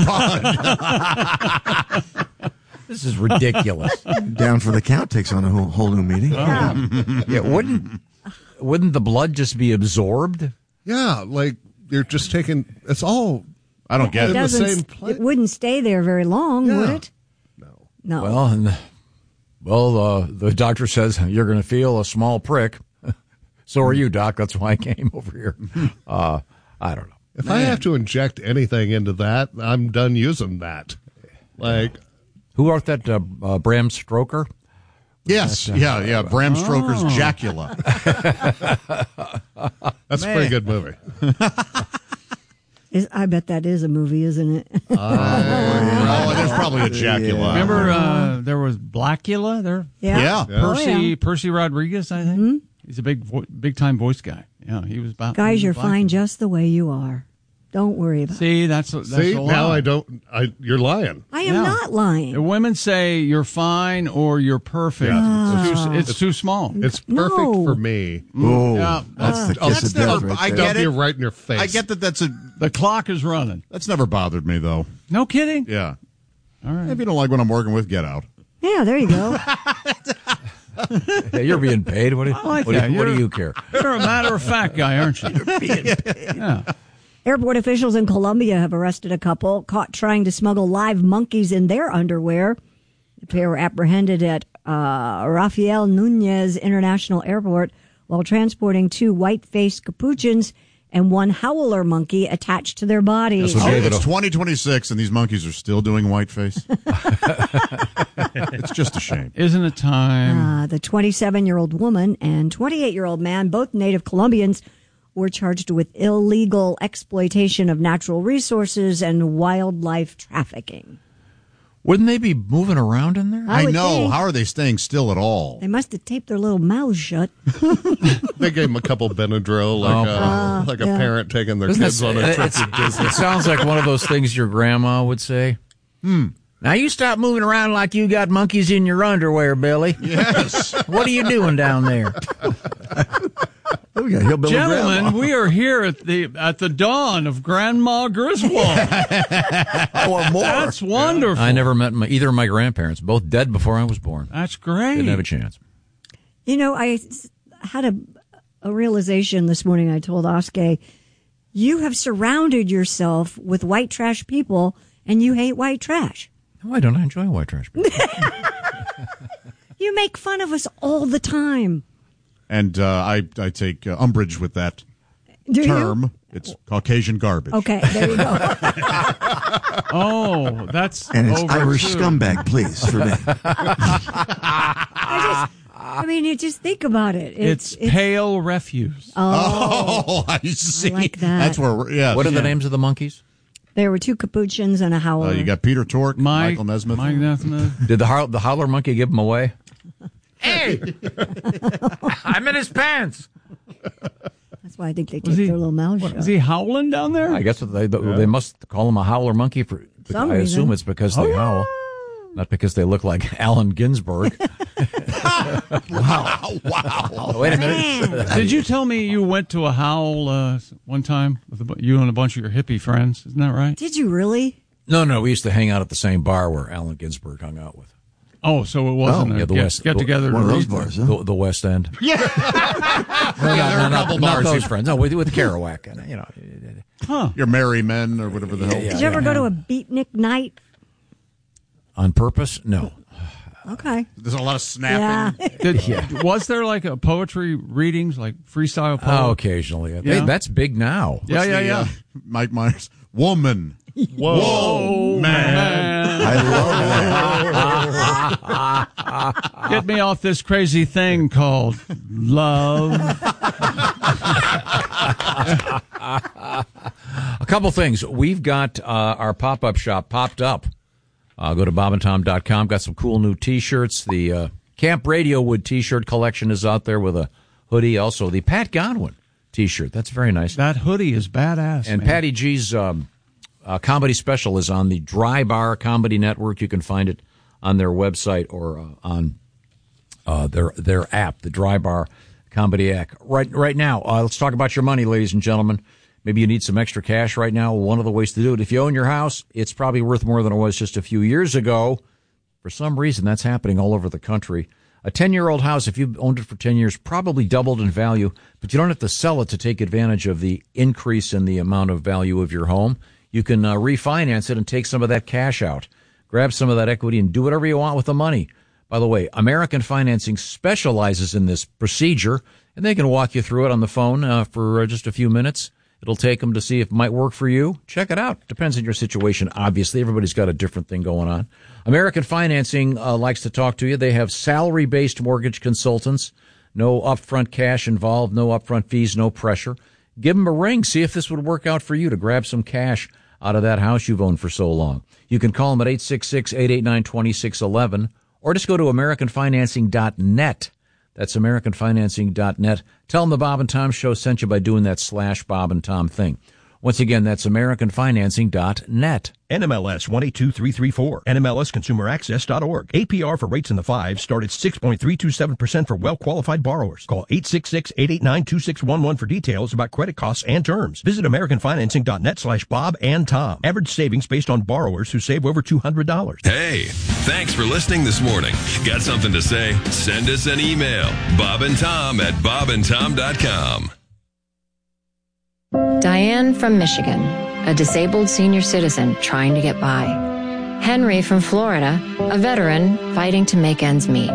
Bud. This is ridiculous. Down for the count takes on a whole, whole new meaning. Yeah. yeah, wouldn't wouldn't the blood just be absorbed? Yeah, like you're just taking. It's all. I don't get It it. In the doesn't. same It place. wouldn't stay there very long, would Yeah. it? No. Well, and well, uh, the doctor says you're going to feel a small prick. So are you, Doc. That's why I came over here. Uh, I don't know. If I have to inject anything into that, I'm done using that. Like, who wrote that? Uh, uh, Bram Stoker. Yes, That, uh, yeah, yeah. Bram Stoker's Oh. Jacula. That's a Man. pretty good movie. Is, I bet that is a movie, isn't it? Oh, there's probably a Jacula. Remember, uh, there was Blackula there. Yeah. Yeah. Yeah. Percy Oh, yeah. Percy Rodriguez, I think. Mhm. He's a big vo- big time voice guy. Yeah, he was about. Guys, you're Blackula. fine just the way you are. Don't worry about it. See, that's that's See, a now lie. I don't. I you're lying. I am Yeah. not lying. The women say you're fine or you're perfect. Yeah. It's, too, it's too small. It's perfect No. for me. Oh, Yeah. that's the Oh, kiss that's of death never. right I there. get Don't it. be right in your face. I get that. That's a. The clock is running. That's never bothered me though. No kidding. Yeah. All right. If you don't like what I'm working with, get out. Yeah, there you go. Yeah, you're being paid. What do, I like what do, that. you- what do You're- you care? You're a matter of fact guy, aren't you? Yeah. Airport officials in Colombia have arrested a couple caught trying to smuggle live monkeys in their underwear. The pair were apprehended at uh, Rafael Nunez International Airport while transporting two white-faced capuchins and one howler monkey attached to their bodies. So Dave, it's twenty twenty-six and these monkeys are still doing whiteface. It's just a shame. Isn't it time? Uh, the twenty-seven-year-old woman and twenty-eight-year-old man, both native Colombians, were charged with illegal exploitation of natural resources and wildlife trafficking. Wouldn't they be moving around in there? I I would know. think. How are they staying still at all? They must have taped their little mouths shut. They gave him a couple Benadryl, like Oh. a, Uh, like a yeah. parent taking their Isn't kids it- on a trip it's- to Disney. it sounds like one of those things your grandma would say. Hmm. Now you stop moving around like you got monkeys in your underwear, Billy. Yes. What are you doing down there? We got hillbilly Gentlemen, grandma. we are here at the at the dawn of Grandma Griswold. I want more. That's wonderful. I never met my, either of my grandparents, both dead before I was born. That's great. Didn't have a chance. You know, I s- had a, a realization this morning. I told Oskar, you have surrounded yourself with white trash people, and you hate white trash. Why don't I enjoy white trash? You make fun of us all the time. And uh, I, I take uh, umbrage with that Do you? term. It's Caucasian garbage. Okay, there you go. Oh, that's And it's over Irish too. scumbag, please, for me. I just, I mean, you just think about it. It's, pale refuse. Oh, Oh, I see. like that. That's where. We're, yeah. What are the names of the monkeys? there were two capuchins and a howler. Uh, you got Peter Tork, Mike, Michael Nesmith. Mike Nesmith. Did the howl- the howler monkey give them away? Hey, I'm in his pants. That's why I think they Was keep he- their little mouths What, shut. is he howling down there? I guess they they must call him a howler monkey for. Some I assume reason. it's because they howl, not because they look like Allen Ginsberg. Wow. Wow. Wait a minute. Did you tell me you went to a howl uh, one time with a, bu- you and a bunch of your hippie friends? Isn't that right? Did you really? No, no. We used to hang out at the same bar where Allen Ginsberg hung out with. Oh, so it wasn't Oh, a yeah, the get, West- get together. One to of those read bars, them. huh? The, the West End. Yeah. No, Yeah, there are no, a no, couple not, not bars. those friends. No, with with Kerouac, and you know. Huh. Your merry men or whatever the hell. Did you ever go to a beatnik night? On purpose? No. Okay. There's a lot of snapping. Yeah. Did, Yeah. Was there like a poetry readings, like freestyle poetry? Oh, occasionally. They- Yeah. that's big now. Yeah, What's yeah, the, yeah. uh, Mike Myers. Woman. Whoa, Oh, man. I love Get me off this crazy thing called love. A couple things. We've got uh, our pop-up shop popped up. Uh, go to bob and tom dot com. Got some cool new T-shirts. The uh, Camp Radio Wood T-shirt collection is out there with a hoodie. Also, the Pat Godwin T-shirt. That's very nice. That hoodie is badass. And man. Patty G's um, uh, comedy special is on the Dry Bar Comedy Network. You can find it on their website or uh, on uh, their their app, the Dry Bar Comedy app. Right, right now, uh, let's talk about your money, ladies and gentlemen. Maybe you need some extra cash right now. One of the ways to do it, if you own your house, it's probably worth more than it was just a few years ago. For some reason, that's happening all over the country. A ten-year-old house, if you've owned it for ten years, probably doubled in value, but you don't have to sell it to take advantage of the increase in the amount of value of your home. You can uh, refinance it and take some of that cash out. Grab some of that equity and do whatever you want with the money. By the way, American Financing specializes in this procedure, and they can walk you through it on the phone uh, for uh, just a few minutes. It'll take them to see if it might work for you. Check it out. Depends on your situation, obviously. Everybody's got a different thing going on. American Financing uh, likes to talk to you. They have salary-based mortgage consultants. No upfront cash involved, no upfront fees, no pressure. Give them a ring. See if this would work out for you to grab some cash out of that house you've owned for so long. You can call them at eight six six, eight eight nine, two six one one or just go to American Financing dot net. That's American Financing dot net. Tell them the Bob and Tom Show sent you by doing that slash Bob and Tom thing. Once again, that's American Financing dot net. N M L S one eight two three three four. N M L S consumer access dot org. A P R for rates in the fives start at six point three two seven percent for well-qualified borrowers. Call eight six six, eight eight nine, two six one one for details about credit costs and terms. Visit American Financing dot net slash Bob and Tom. Average savings based on borrowers who save over two hundred dollars. Hey, thanks for listening this morning. Got something to say? Send us an email. Bob and Tom at bob and tom dot com. Diane from Michigan, a disabled senior citizen trying to get by. Henry from Florida, a veteran fighting to make ends meet.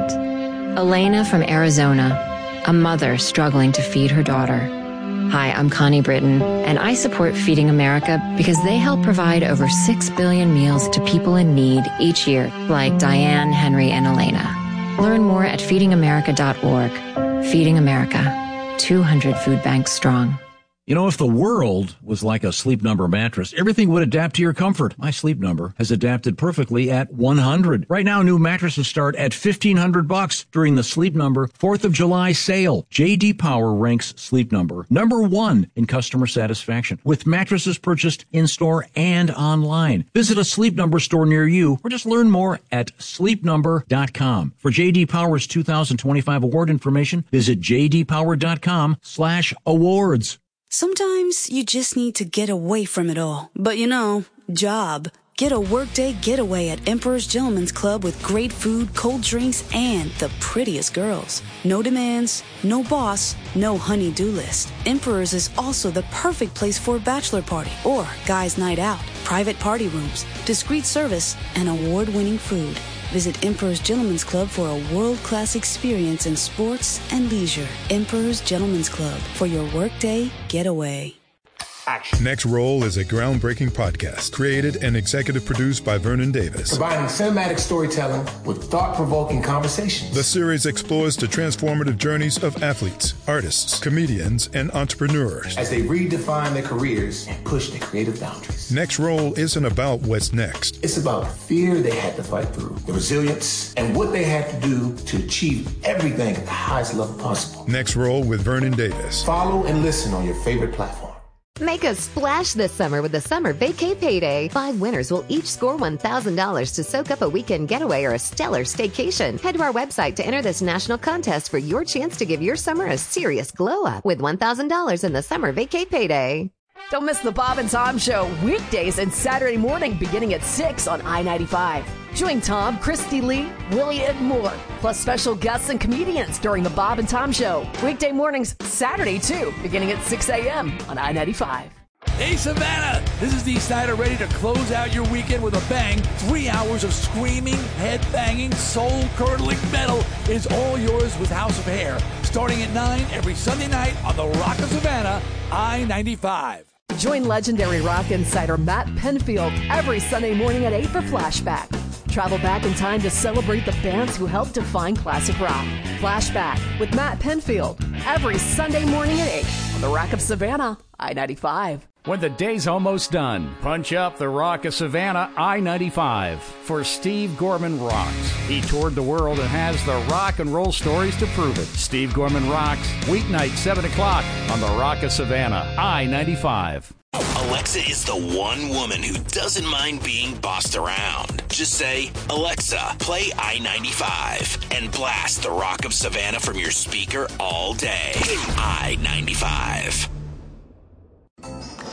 Elena from Arizona, a mother struggling to feed her daughter. Hi, I'm Connie Britton, and I support Feeding America because they help provide over six billion meals to people in need each year, like Diane, Henry, and Elena. Learn more at feeding america dot org. Feeding America, two hundred food banks strong. You know, if the world was like a Sleep Number mattress, everything would adapt to your comfort. My Sleep Number has adapted perfectly at one hundred. Right now, new mattresses start at fifteen hundred bucks during the Sleep Number fourth of July sale. J D Power ranks Sleep Number number one in customer satisfaction with mattresses purchased in-store and online. Visit a Sleep Number store near you or just learn more at sleep number dot com. For J D Power's two thousand twenty-five award information, visit j d power dot com slash awards. Sometimes you just need to get away from it all. But you know, job. Get a workday getaway at Emperor's Gentleman's Club with great food, cold drinks, and the prettiest girls. No demands, no boss, no honey-do list. Emperor's is also the perfect place for a bachelor party or guys' night out. Private party rooms, discreet service, and award-winning food. Visit Emperor's Gentleman's Club for a world-class experience in sports and leisure. Emperor's Gentleman's Club for your workday getaway. Action. Next Roll is a groundbreaking podcast created and executive produced by Vernon Davis. Combining cinematic storytelling with thought-provoking conversations. The series explores the transformative journeys of athletes, artists, comedians, and entrepreneurs as they redefine their careers and push their creative boundaries. Next Roll isn't about what's next. It's about the fear they had to fight through, the resilience, and what they had to do to achieve everything at the highest level possible. Next Roll with Vernon Davis. Follow and listen on your favorite platform. Make a splash this summer with the Summer Vacay Payday. Five winners will each score one thousand dollars to soak up a weekend getaway or a stellar staycation. Head to our website to enter this national contest for your chance to give your summer a serious glow up with one thousand dollars in the Summer Vacay Payday. Don't miss the Bob and Tom Show weekdays and Saturday morning beginning at six on I ninety-five. Join Tom, Christy Lee, Willie, and more, plus special guests and comedians during the Bob and Tom Show. Weekday mornings, Saturday too, beginning at six a.m. on I ninety-five. Hey, Savannah! This is Dee Snider ready to close out your weekend with a bang. Three hours of screaming, head-banging, soul-curdling metal is all yours with House of Hair. Starting at nine every Sunday night on the Rock of Savannah, I ninety-five. Join legendary rock insider Matt Penfield every Sunday morning at eight for Flashback. Travel back in time to celebrate the bands who helped define classic rock. Flashback with Matt Penfield every Sunday morning at eight on the Rock of Savannah, I ninety-five. When the day's almost done, punch up the Rock of Savannah, I ninety-five, for Steve Gorman Rocks. He toured the world and has the rock and roll stories to prove it. Steve Gorman Rocks, weeknight, seven o'clock on the Rock of Savannah, I ninety-five. Alexa is the one woman who doesn't mind being bossed around. Just say, Alexa, play I ninety-five, and blast the Rock of Savannah from your speaker all day. I ninety-five.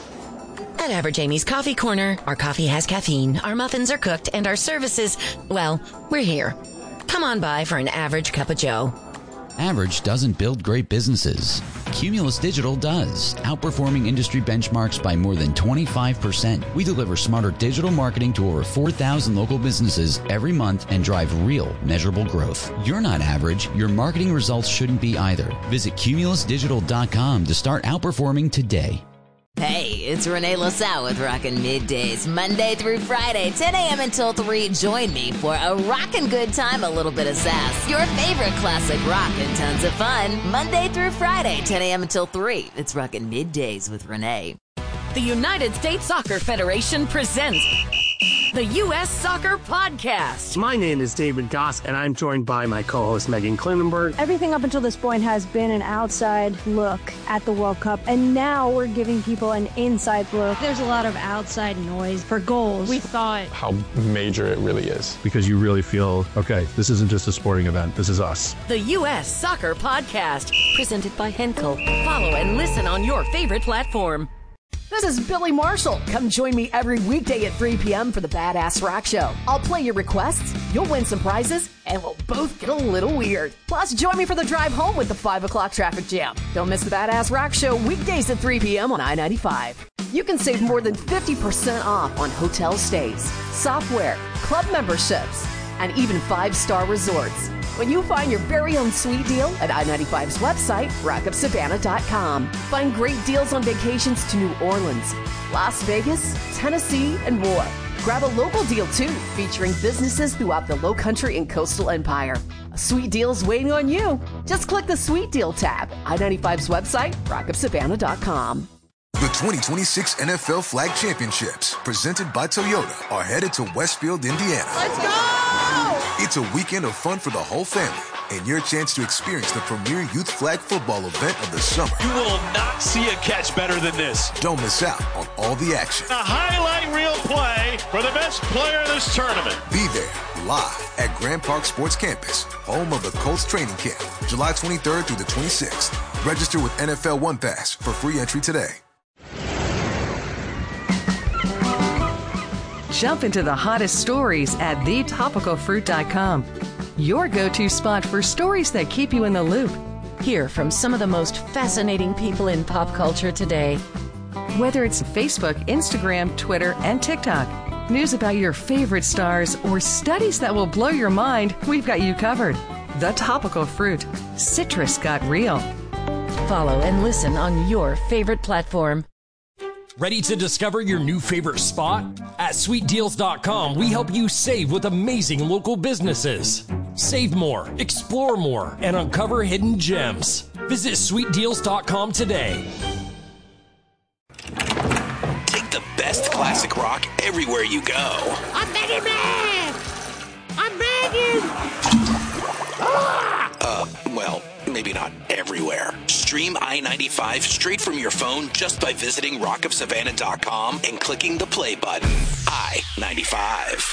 At Average Amy's Coffee Corner, our coffee has caffeine, our muffins are cooked, and our services, well, we're here. Come on by for an average cup of joe. Average doesn't build great businesses. Cumulus Digital does, outperforming industry benchmarks by more than twenty-five percent. We deliver smarter digital marketing to over four thousand local businesses every month and drive real, measurable growth. You're not average. Your marketing results shouldn't be either. Visit cumulus digital dot com to start outperforming today. Hey, it's Renee LaSalle with Rockin' Middays, Monday through Friday, ten a.m. until three. Join me for a rockin' good time, a little bit of sass. Your favorite classic rock and tons of fun. Monday through Friday, ten a.m. until three. It's Rockin' Middays with Renee. The United States Soccer Federation presents the U S Soccer Podcast. My name is David Goss, and I'm joined by my co-host Megan Klinenberg. Everything up until this point has been an outside look at the World Cup, and now we're giving people an inside look. There's a lot of outside noise for goals. We thought how major it really is. Because you really feel, okay, this isn't just a sporting event, this is us. The U S Soccer Podcast, presented by Henkel. Follow and listen on your favorite platform. This is Billy Marshall. Come join me every weekday at three p.m. for the Badass Rock Show. I'll play your requests, you'll win some prizes, and we'll both get a little weird. Plus, join me for the drive home with the five o'clock traffic jam. Don't miss the Badass Rock Show weekdays at three p.m. on I ninety-five. You can save more than fifty percent off on hotel stays, software, club memberships, and even five-star resorts when you find your very own sweet deal at I ninety-five's website, rock up savannah dot com. Find great deals on vacations to New Orleans, Las Vegas, Tennessee, and more. Grab a local deal, too, featuring businesses throughout the Low Country and Coastal Empire. A sweet deal's waiting on you. Just click the Sweet Deal tab. I ninety-five's website, rock up savannah dot com. The twenty twenty-six N F L Flag Championships, presented by Toyota, are headed to Westfield, Indiana. Let's go! It's a weekend of fun for the whole family and your chance to experience the premier youth flag football event of the summer. You will not see a catch better than this. Don't miss out on all the action. A highlight reel play for the best player in this tournament. Be there live at Grand Park Sports Campus, home of the Colts training camp, July twenty-third through the twenty-sixth. Register with N F L One Pass for free entry today. Jump into the hottest stories at the topical fruit dot com. Your go-to spot for stories that keep you in the loop. Hear from some of the most fascinating people in pop culture today. Whether it's Facebook, Instagram, Twitter, and TikTok, news about your favorite stars, or studies that will blow your mind, we've got you covered. The Topical Fruit. Citrus got real. Follow and listen on your favorite platform. Ready to discover your new favorite spot? At sweet deals dot com, we help you save with amazing local businesses. Save more, explore more, and uncover hidden gems. Visit sweet deals dot com today. Take the best classic rock everywhere you go. I'm begging, man! I'm begging! Ah! Uh, well, maybe not everywhere. Stream I ninety-five straight from your phone just by visiting rock of savannah dot com and clicking the play button. I ninety-five.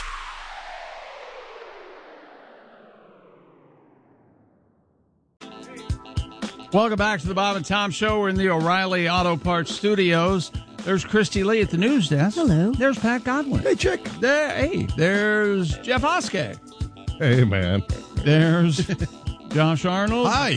Welcome back to the Bob and Tom Show. We're in the O'Reilly Auto Parts Studios. There's Christy Lee at the news desk. Hello. There's Pat Godwin. Hey, chick. There. Hey, there's Jeff Oskey. Hey, man. There's Josh Arnold. Hi.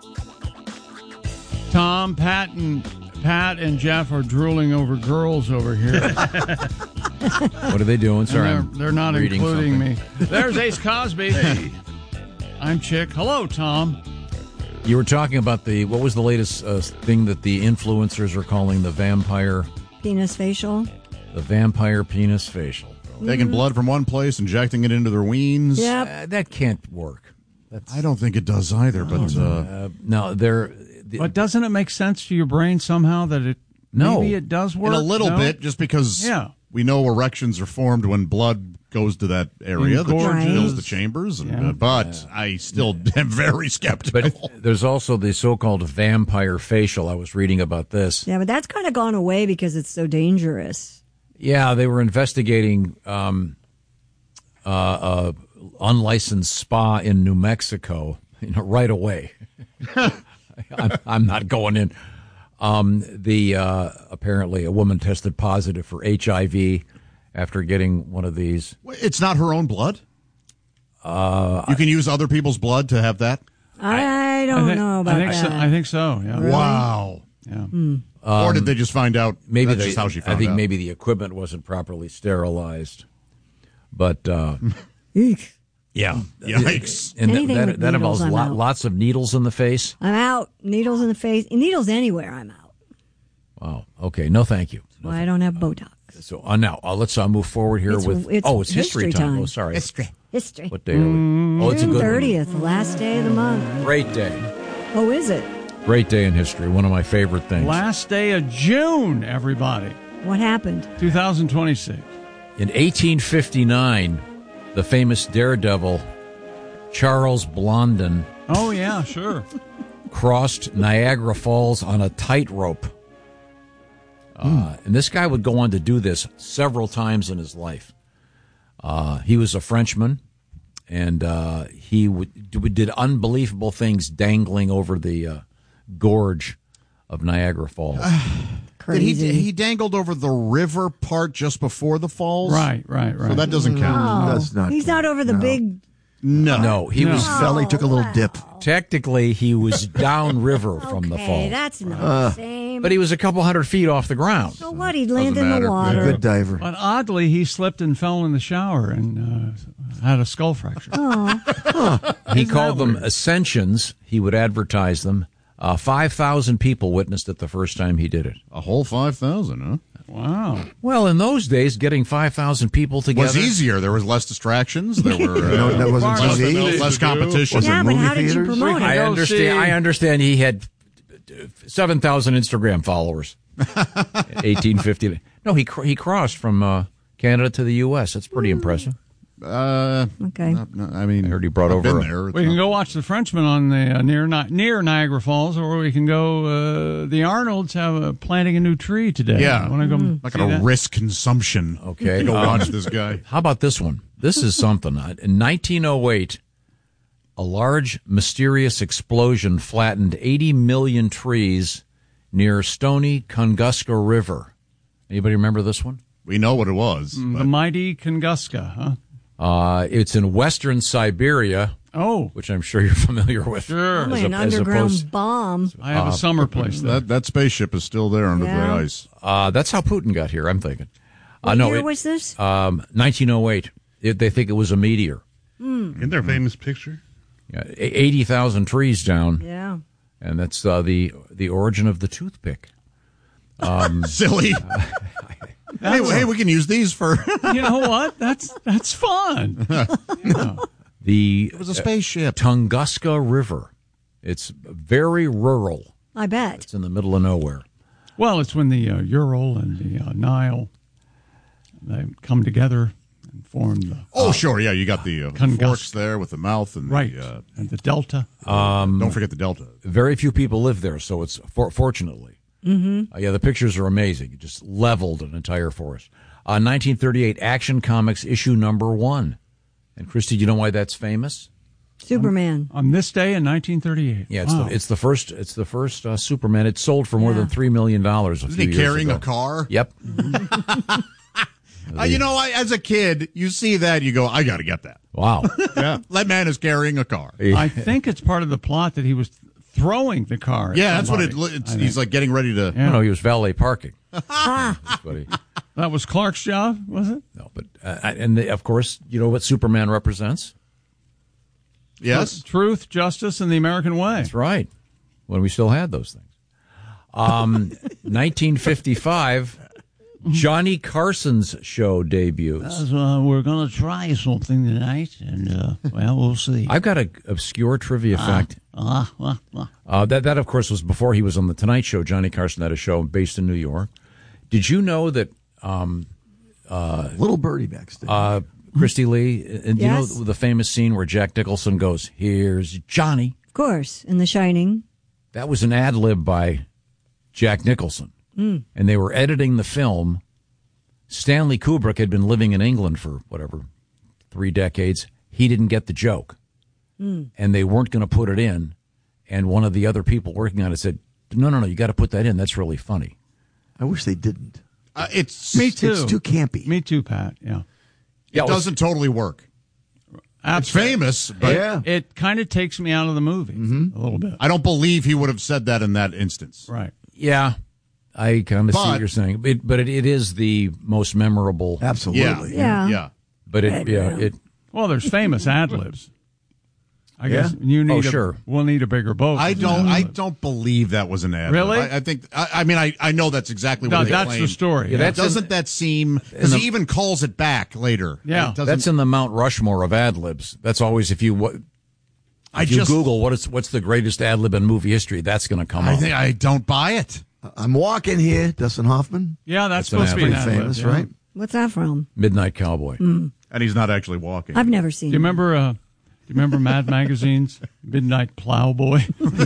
Tom, Pat, and Pat and Jeff are drooling over girls over here. What are they doing? Sorry, they're, I'm they're not reading including something. me. There's Ace Cosby. Hey. I'm Chick. Hello, Tom. You were talking about the, what was the latest uh, thing that the influencers are calling the vampire? Penis facial. The vampire penis facial. Taking mm-hmm. blood from one place, injecting it into their weens. Yep. Uh, that can't work. That's, I don't think it does either, but... Uh, uh, no, they're... The, but doesn't it make sense to your brain somehow that it no, maybe it does work? In a little no? bit, just because yeah. we know erections are formed when blood goes to that area that Right. fills the chambers. And, Yeah. uh, but yeah. I still am very skeptical. But there's also the so-called vampire facial. I was reading about this. Yeah, but that's kind of gone away because it's so dangerous. Yeah, they were investigating um, uh, uh, unlicensed spa in New Mexico, you know, right away. I'm, I'm not going in. Um, the uh, apparently a woman tested positive for H I V after getting one of these. It's not her own blood? Uh, you can use other people's blood to have that? I don't I think, know about I think that. So, I think so. Yeah. Really? Wow. Yeah. Hmm. Um, or did they just find out? Maybe That's they, just how she found I think out. maybe the equipment wasn't properly sterilized. But uh, Eek. yeah, Yikes! And Anything that, with that, that needles, involves I'm lot, out. lots of needles in the face. I'm out. Needles in the face. Needles anywhere, I'm out. Wow. Okay. No, thank you. Well, I don't have Botox. So uh, now uh, let's uh, move forward here It's- with. it's oh, it's history, history time. time. Oh, sorry. History. History. What day are we? Oh, it's a June good one. thirtieth, the last day of the month. Great day. Oh, is it? Great day in history. One of my favorite things. Last day of June, everybody. What happened? two thousand twenty-six. In eighteen fifty-nine, the famous daredevil Charles Blondin Oh, yeah, sure. crossed Niagara Falls on a tightrope. Uh, and this guy would go on to do this several times in his life. Uh, he was a Frenchman, and uh, he would, did unbelievable things dangling over the uh, gorge of Niagara Falls. Did he, he dangled over the river part just before the falls? Right, right, right. So that doesn't count. Oh, That's not he's not over the no. big. No. No, he No. was His belly took a little dip. technically he was downriver from the Okay, falls, that's not Uh, the same. but he was a couple hundred feet off the ground. So what? He'd land Doesn't in matter. the water. Good diver. But oddly, he slipped and fell in the shower and uh, had a skull fracture. Oh, He Isn't called that them weird? ascensions. He would advertise them. Uh, five thousand people witnessed it the first time he did it. A whole five thousand, huh? Wow. Well, in those days, getting five thousand people together Was easier. There was less distractions. There were uh, No, that wasn't less, T V. less competition. Was it yeah, but movie how did you theaters? promote it? I Go understand. see- I understand he had seven thousand Instagram followers. eighteen fifty. No, he cr- he crossed from uh, Canada to the U S. That's pretty impressive. Uh, Okay. not- not- I mean, I heard he brought I've over been a- there. It's We can not- go watch the Frenchman on the uh, near Ni- near Niagara Falls, or we can go. Uh, the Arnolds have a planting a new tree today. Yeah. want to go? Mm. Not see going to that? risk consumption. Okay. to go Um, watch this guy. How about this one? This is something. Uh, In nineteen oh eight, a large, mysterious explosion flattened eighty million trees near Stony Tunguska River. Anybody remember this one? We know what it was. Mm, but- the mighty Tunguska, huh? Uh, it's in western Siberia, Oh, which I'm sure you're familiar with. sure. Probably As an a- as underground opposed- bomb. I have Uh, a summer place there. that that spaceship is still there under Yeah. the ice. Uh, that's how Putin got here, I'm thinking. Uh, What no, year it- was this? Um, nineteen oh eight. It, they think it was a meteor. Isn't there a famous picture? Yeah, a- eighty thousand trees down, Yeah. and that's uh, the the origin of the toothpick. Um, Silly. hey, hey, we can use these for. You know what? That's that's fun. the It was a spaceship. Tunguska River. It's very rural. I bet. It's in the middle of nowhere. Well, it's when the uh, Ural and the uh, Nile they come together and form the Oh, sure. Yeah, you got the uh, Tunguska. forks there with the mouth and right the. Uh, and the delta. Um, don't forget the delta. Very few people live there, so it's for, fortunately. Mm-hmm. Uh, yeah, the pictures are amazing. It just leveled an entire forest. Uh, nineteen thirty-eight, Action Comics issue number one. And Christy, do you know why that's famous? Superman. On this day in nineteen thirty-eight. Yeah, it's Wow. the it's the first it's the first uh, Superman. It sold for more Yeah. than three million dollars. Isn't he carrying a car? Yep. Uh, you know, I, as a kid, you see that, you go, I got to get that. Wow. Yeah, that man is carrying a car. I think it's part of the plot that he was throwing the car. at Yeah, that's what it. somebody, It's, I he's think. like getting ready to. Yeah. No, he was valet parking. Ah. That's what he- That was Clark's job, was it? no, but uh, and the, of course, you know what Superman represents. Yes. Truth, justice, and the American way. That's right. When we still had those things. Um, nineteen fifty-five, Johnny Carson's show debuts. Uh, we're going to try something tonight, and, uh, well, we'll see. I've got an obscure trivia Ah, fact. ah, ah, ah. Uh, that, that, of course, was before he was on The Tonight Show. Johnny Carson had a show based in New York. Did you know that um, uh, Little birdie backstage. uh, Christy Lee, and Yes. you know the famous scene where Jack Nicholson goes, "Here's Johnny." Of course, in The Shining. That was an ad lib by Jack Nicholson. Mm. And they were editing the film. Stanley Kubrick had been living in England for whatever, three decades. He didn't get the joke. Mm. And they weren't going to put it in. And one of the other people working on it said, no, no, no. You got to put that in. That's really funny. I wish they didn't. Uh, it's Me too. It's too campy. Me too, Pat. Yeah. It doesn't totally work. Absolutely. It's famous, but It, it kind of takes me out of the movie a little bit. I don't believe he would have said that in that instance. Right. Yeah, I kind of see But- what you're saying. It, but it, it is the most memorable. Absolutely. Yeah. Yeah. Yeah. But it, yeah, it. Well, there's famous ad libs. I Yeah? guess you need. Oh, a, sure. We'll need a bigger boat. I as an don't. ad I lib. don't believe that was an ad. Really? I, I think. I, I mean, I, I know that's exactly No, what they that's claim. the story. Yeah, Yeah, that's Doesn't in- that seem? Because the- he even calls it back later. Yeah. It doesn't- That's in the Mount Rushmore of ad libs. That's always if you what. I If you just. Google what is what's the greatest ad lib in movie history, that's going to come I up. think I don't buy it. I'm walking here, Dustin Hoffman. yeah, that's, That's an supposed to be an Pretty ad lib. famous, yeah. right? What's that from? Midnight Cowboy. And he's not actually walking. I've never seen Do you it. remember? Uh, do you remember Mad Magazine's Midnight Plowboy? Remember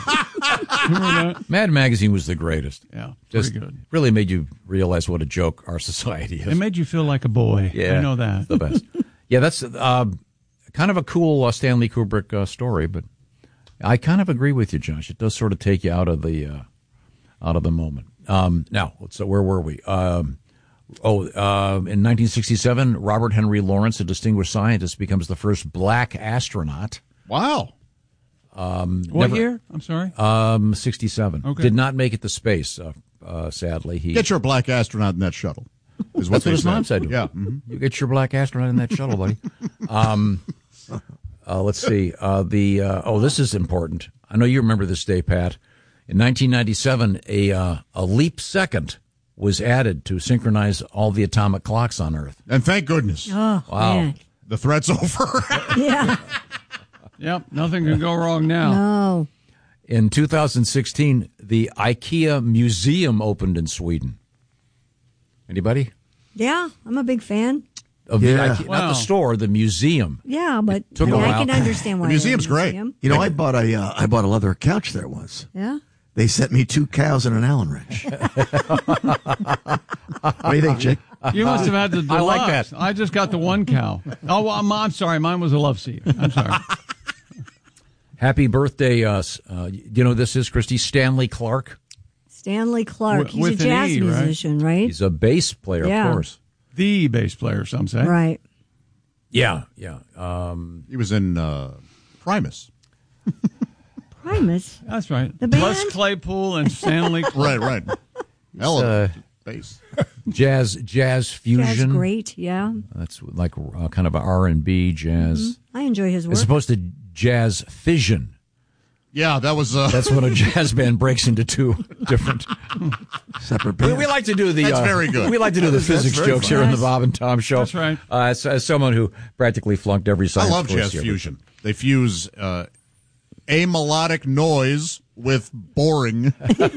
that? Mad Magazine was the greatest. Yeah, Just pretty good. really made you realize what a joke our society is. It made you feel like a boy. Yeah, I know that. the best. Yeah, that's uh, kind of a cool uh, Stanley Kubrick uh, story, but I kind of agree with you, Josh. It does sort of take you out of the uh, out of the moment. Um, now, so where were we? Um, oh, uh, in nineteen sixty-seven, Robert Henry Lawrence, a distinguished scientist, becomes the first black astronaut. Wow. Um, What never- year? I'm sorry. Um, sixty-seven. Okay. Did not make it to space. Uh, uh, sadly, he Get your black astronaut in that shuttle. Is what That's they what his said. mom said. Yeah. mhm. You get your black astronaut in that shuttle, buddy. Um, uh, let's see. Uh, the uh, oh, this is important. I know you remember this day, Pat. In nineteen ninety-seven, a uh, a leap second was added to synchronize all the atomic clocks on Earth. And thank goodness. Oh, Wow. man. The threat's over. Yeah. Yep, nothing can go wrong now. No. In two thousand sixteen, the IKEA Museum opened in Sweden. Anybody? Yeah, I'm a big fan. Of Yeah. the IKEA, not Wow. the store, the museum. Yeah, but I, took mean, a I while. can understand why. The museum's they're in a great. museum. You know, I bought a uh, I bought a leather couch there once. Yeah. They sent me two cows and an Allen wrench. What do you think, Jake? You must have had the deluxe. I like that. I just got the one cow. Oh, well, I'm, I'm sorry. Mine was a love seat. I'm sorry. Happy birthday, uh, s- uh, you know who this is, Christy? Stanley Clark. Stanley Clark. Wi- He's with a an jazz E, right? musician, right? He's a bass player, Yeah. of course. The bass player, some say. Right. Yeah, yeah. Um, He was in uh, Primus. Primus. That's right. The Les band? Claypool and Stanley. Right, right. Hell of uh, a bass. jazz, jazz fusion. That's great. Yeah. That's like uh, kind of a R and B jazz, I enjoy his work. as opposed to jazz fission. Yeah, that was. Uh, That's when a jazz band breaks into two different. Separate We, bands. we like to do the. That's uh, very good. We like to do the That's- that's physics very jokes fun. here on the Yes. Bob and Tom Show. That's right. Uh, as, as someone who practically flunked every I science love course jazz you ever fusion. They fuse uh, a melodic noise with boring.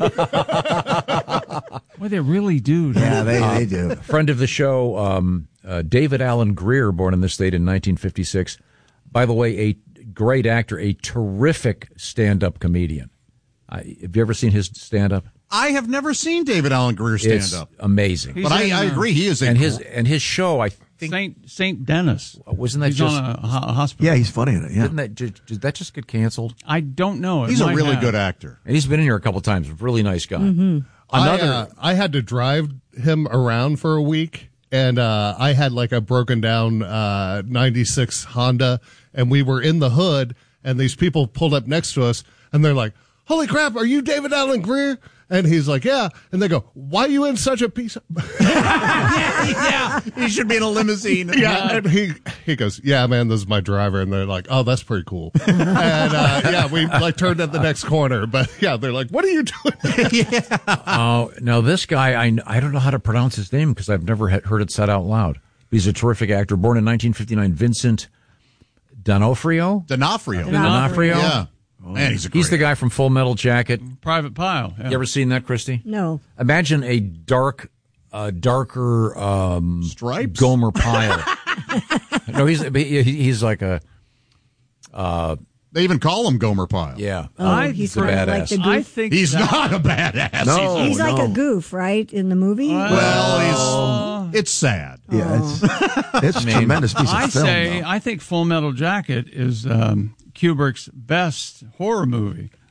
Well, they really do. don't Yeah, they, Uh, they do. Friend of the show, um, uh, David Allen Greer, born in this state in nineteen fifty-six. By the way, a great actor, a terrific stand-up comedian. Uh, have you ever seen his stand-up? I have never seen David Allen Greer stand It's up, amazing. He's but I, in, I uh, agree he is a and his gr- and his show, I think, Saint Saint Dennis. wasn't that He's just? on a, ho- a hospital. Yeah, he's funny in it. Yeah. Didn't that did, did that just get canceled? I don't know. It he's a might really have. good actor. And he's been in here a couple times. Really nice guy. Mm-hmm. I, Another. uh, I had to drive him around for a week, and uh, I had like a broken down uh, ninety-six Honda, and we were in the hood, and these people pulled up next to us, and they're like, "Holy crap, are you David Allen Greer?" And he's like, "Yeah." And they go, "Why are you in such a piece of..." Yeah, he should be in a limousine. Yeah, and he he goes, "Yeah, man, this is my driver," and they're like, "Oh, that's pretty cool." And uh, yeah, we like turned at the next corner, but yeah, they're like, "What are you doing?" Oh, now this guy, I, I don't know how to pronounce his name because I've never he- heard it said out loud. He's a terrific actor. Born in nineteen fifty-nine, Vincent D'Onofrio. D'Onofrio. D'Onofrio. Yeah. Man, he's a great He's the guy from Full Metal Jacket. Private Pile. Yeah. You ever seen that, Christy? No. Imagine a dark, uh, darker um, Stripes? Gomer Pyle. No, he's he- he's like a uh, They even call him Gomer Pyle. yeah. Oh, uh, he's a sort of like badass. the goof. I think He's that- not a badass. No. He's like no. a goof, right, in the movie? Well, he's it's sad. Yeah, it's it's a tremendous piece of I film. say though. I think Full Metal Jacket is um, Kubrick's best horror movie.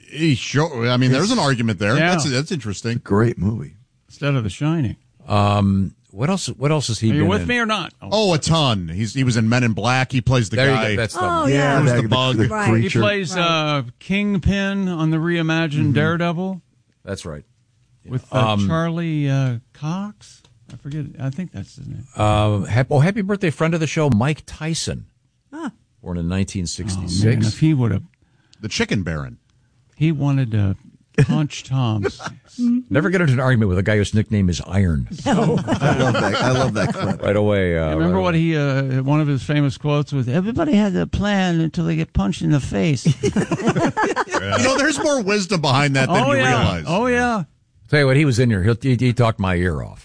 He sure. I mean, there's an argument there. Yeah. That's that's interesting. Great movie. Instead of The Shining. Um, what else? What else has he Are you been with in? me or not? Oh, a ton. He's he was in Men in Black. He plays the There you guy. go. That's the Oh, one. yeah. Who's that- the bug. the Right. He creature. plays uh, Kingpin on the reimagined Daredevil That's right. with uh, Um, Charlie uh, Cox. I forget. I think that's his name. Uh, hap- oh, happy birthday, friend of the show, Mike Tyson. Ah. Born in nineteen Man, sixty-six. if he would have, The Chicken Baron. he wanted to punch Tom's. Never get into an argument with a guy whose nickname is Iron. I love that. I love that clip. Right away. Uh, Remember right what he? Uh, one of his famous quotes was, "Everybody has a plan until they get punched in the face." You know, there's more wisdom behind that than oh you yeah. realize. Oh yeah. Tell you what, he was in here. He'll, he, he talked my ear off.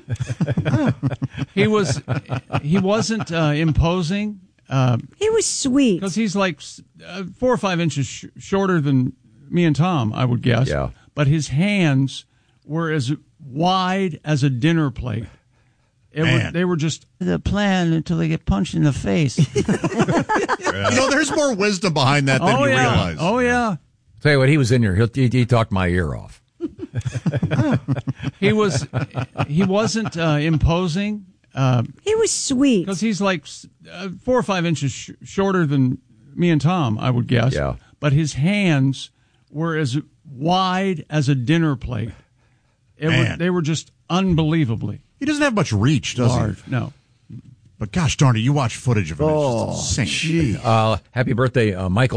He was. He wasn't uh, imposing. Uh, He was sweet. Because he's like uh, four or five inches sh- shorter than me and Tom, I would guess. Yeah. But his hands were as wide as a dinner plate. It were, Man. they were just the plan until they get punched in the face. You know, there's more wisdom behind that than oh you yeah. realize. Oh yeah. Tell you what, he was in here. He'll, he, he talked my ear off. He was. He wasn't uh, imposing. Uh, He was sweet. Because he's like uh, four or five inches sh- shorter than me and Tom, I would guess. Yeah. But his hands were as wide as a dinner plate. It were, Man. they were just unbelievably He doesn't have much reach, does large. he? No. But gosh darn it, you watch footage of him. Oh, it's just insane. gee. Uh, happy birthday, uh, Michael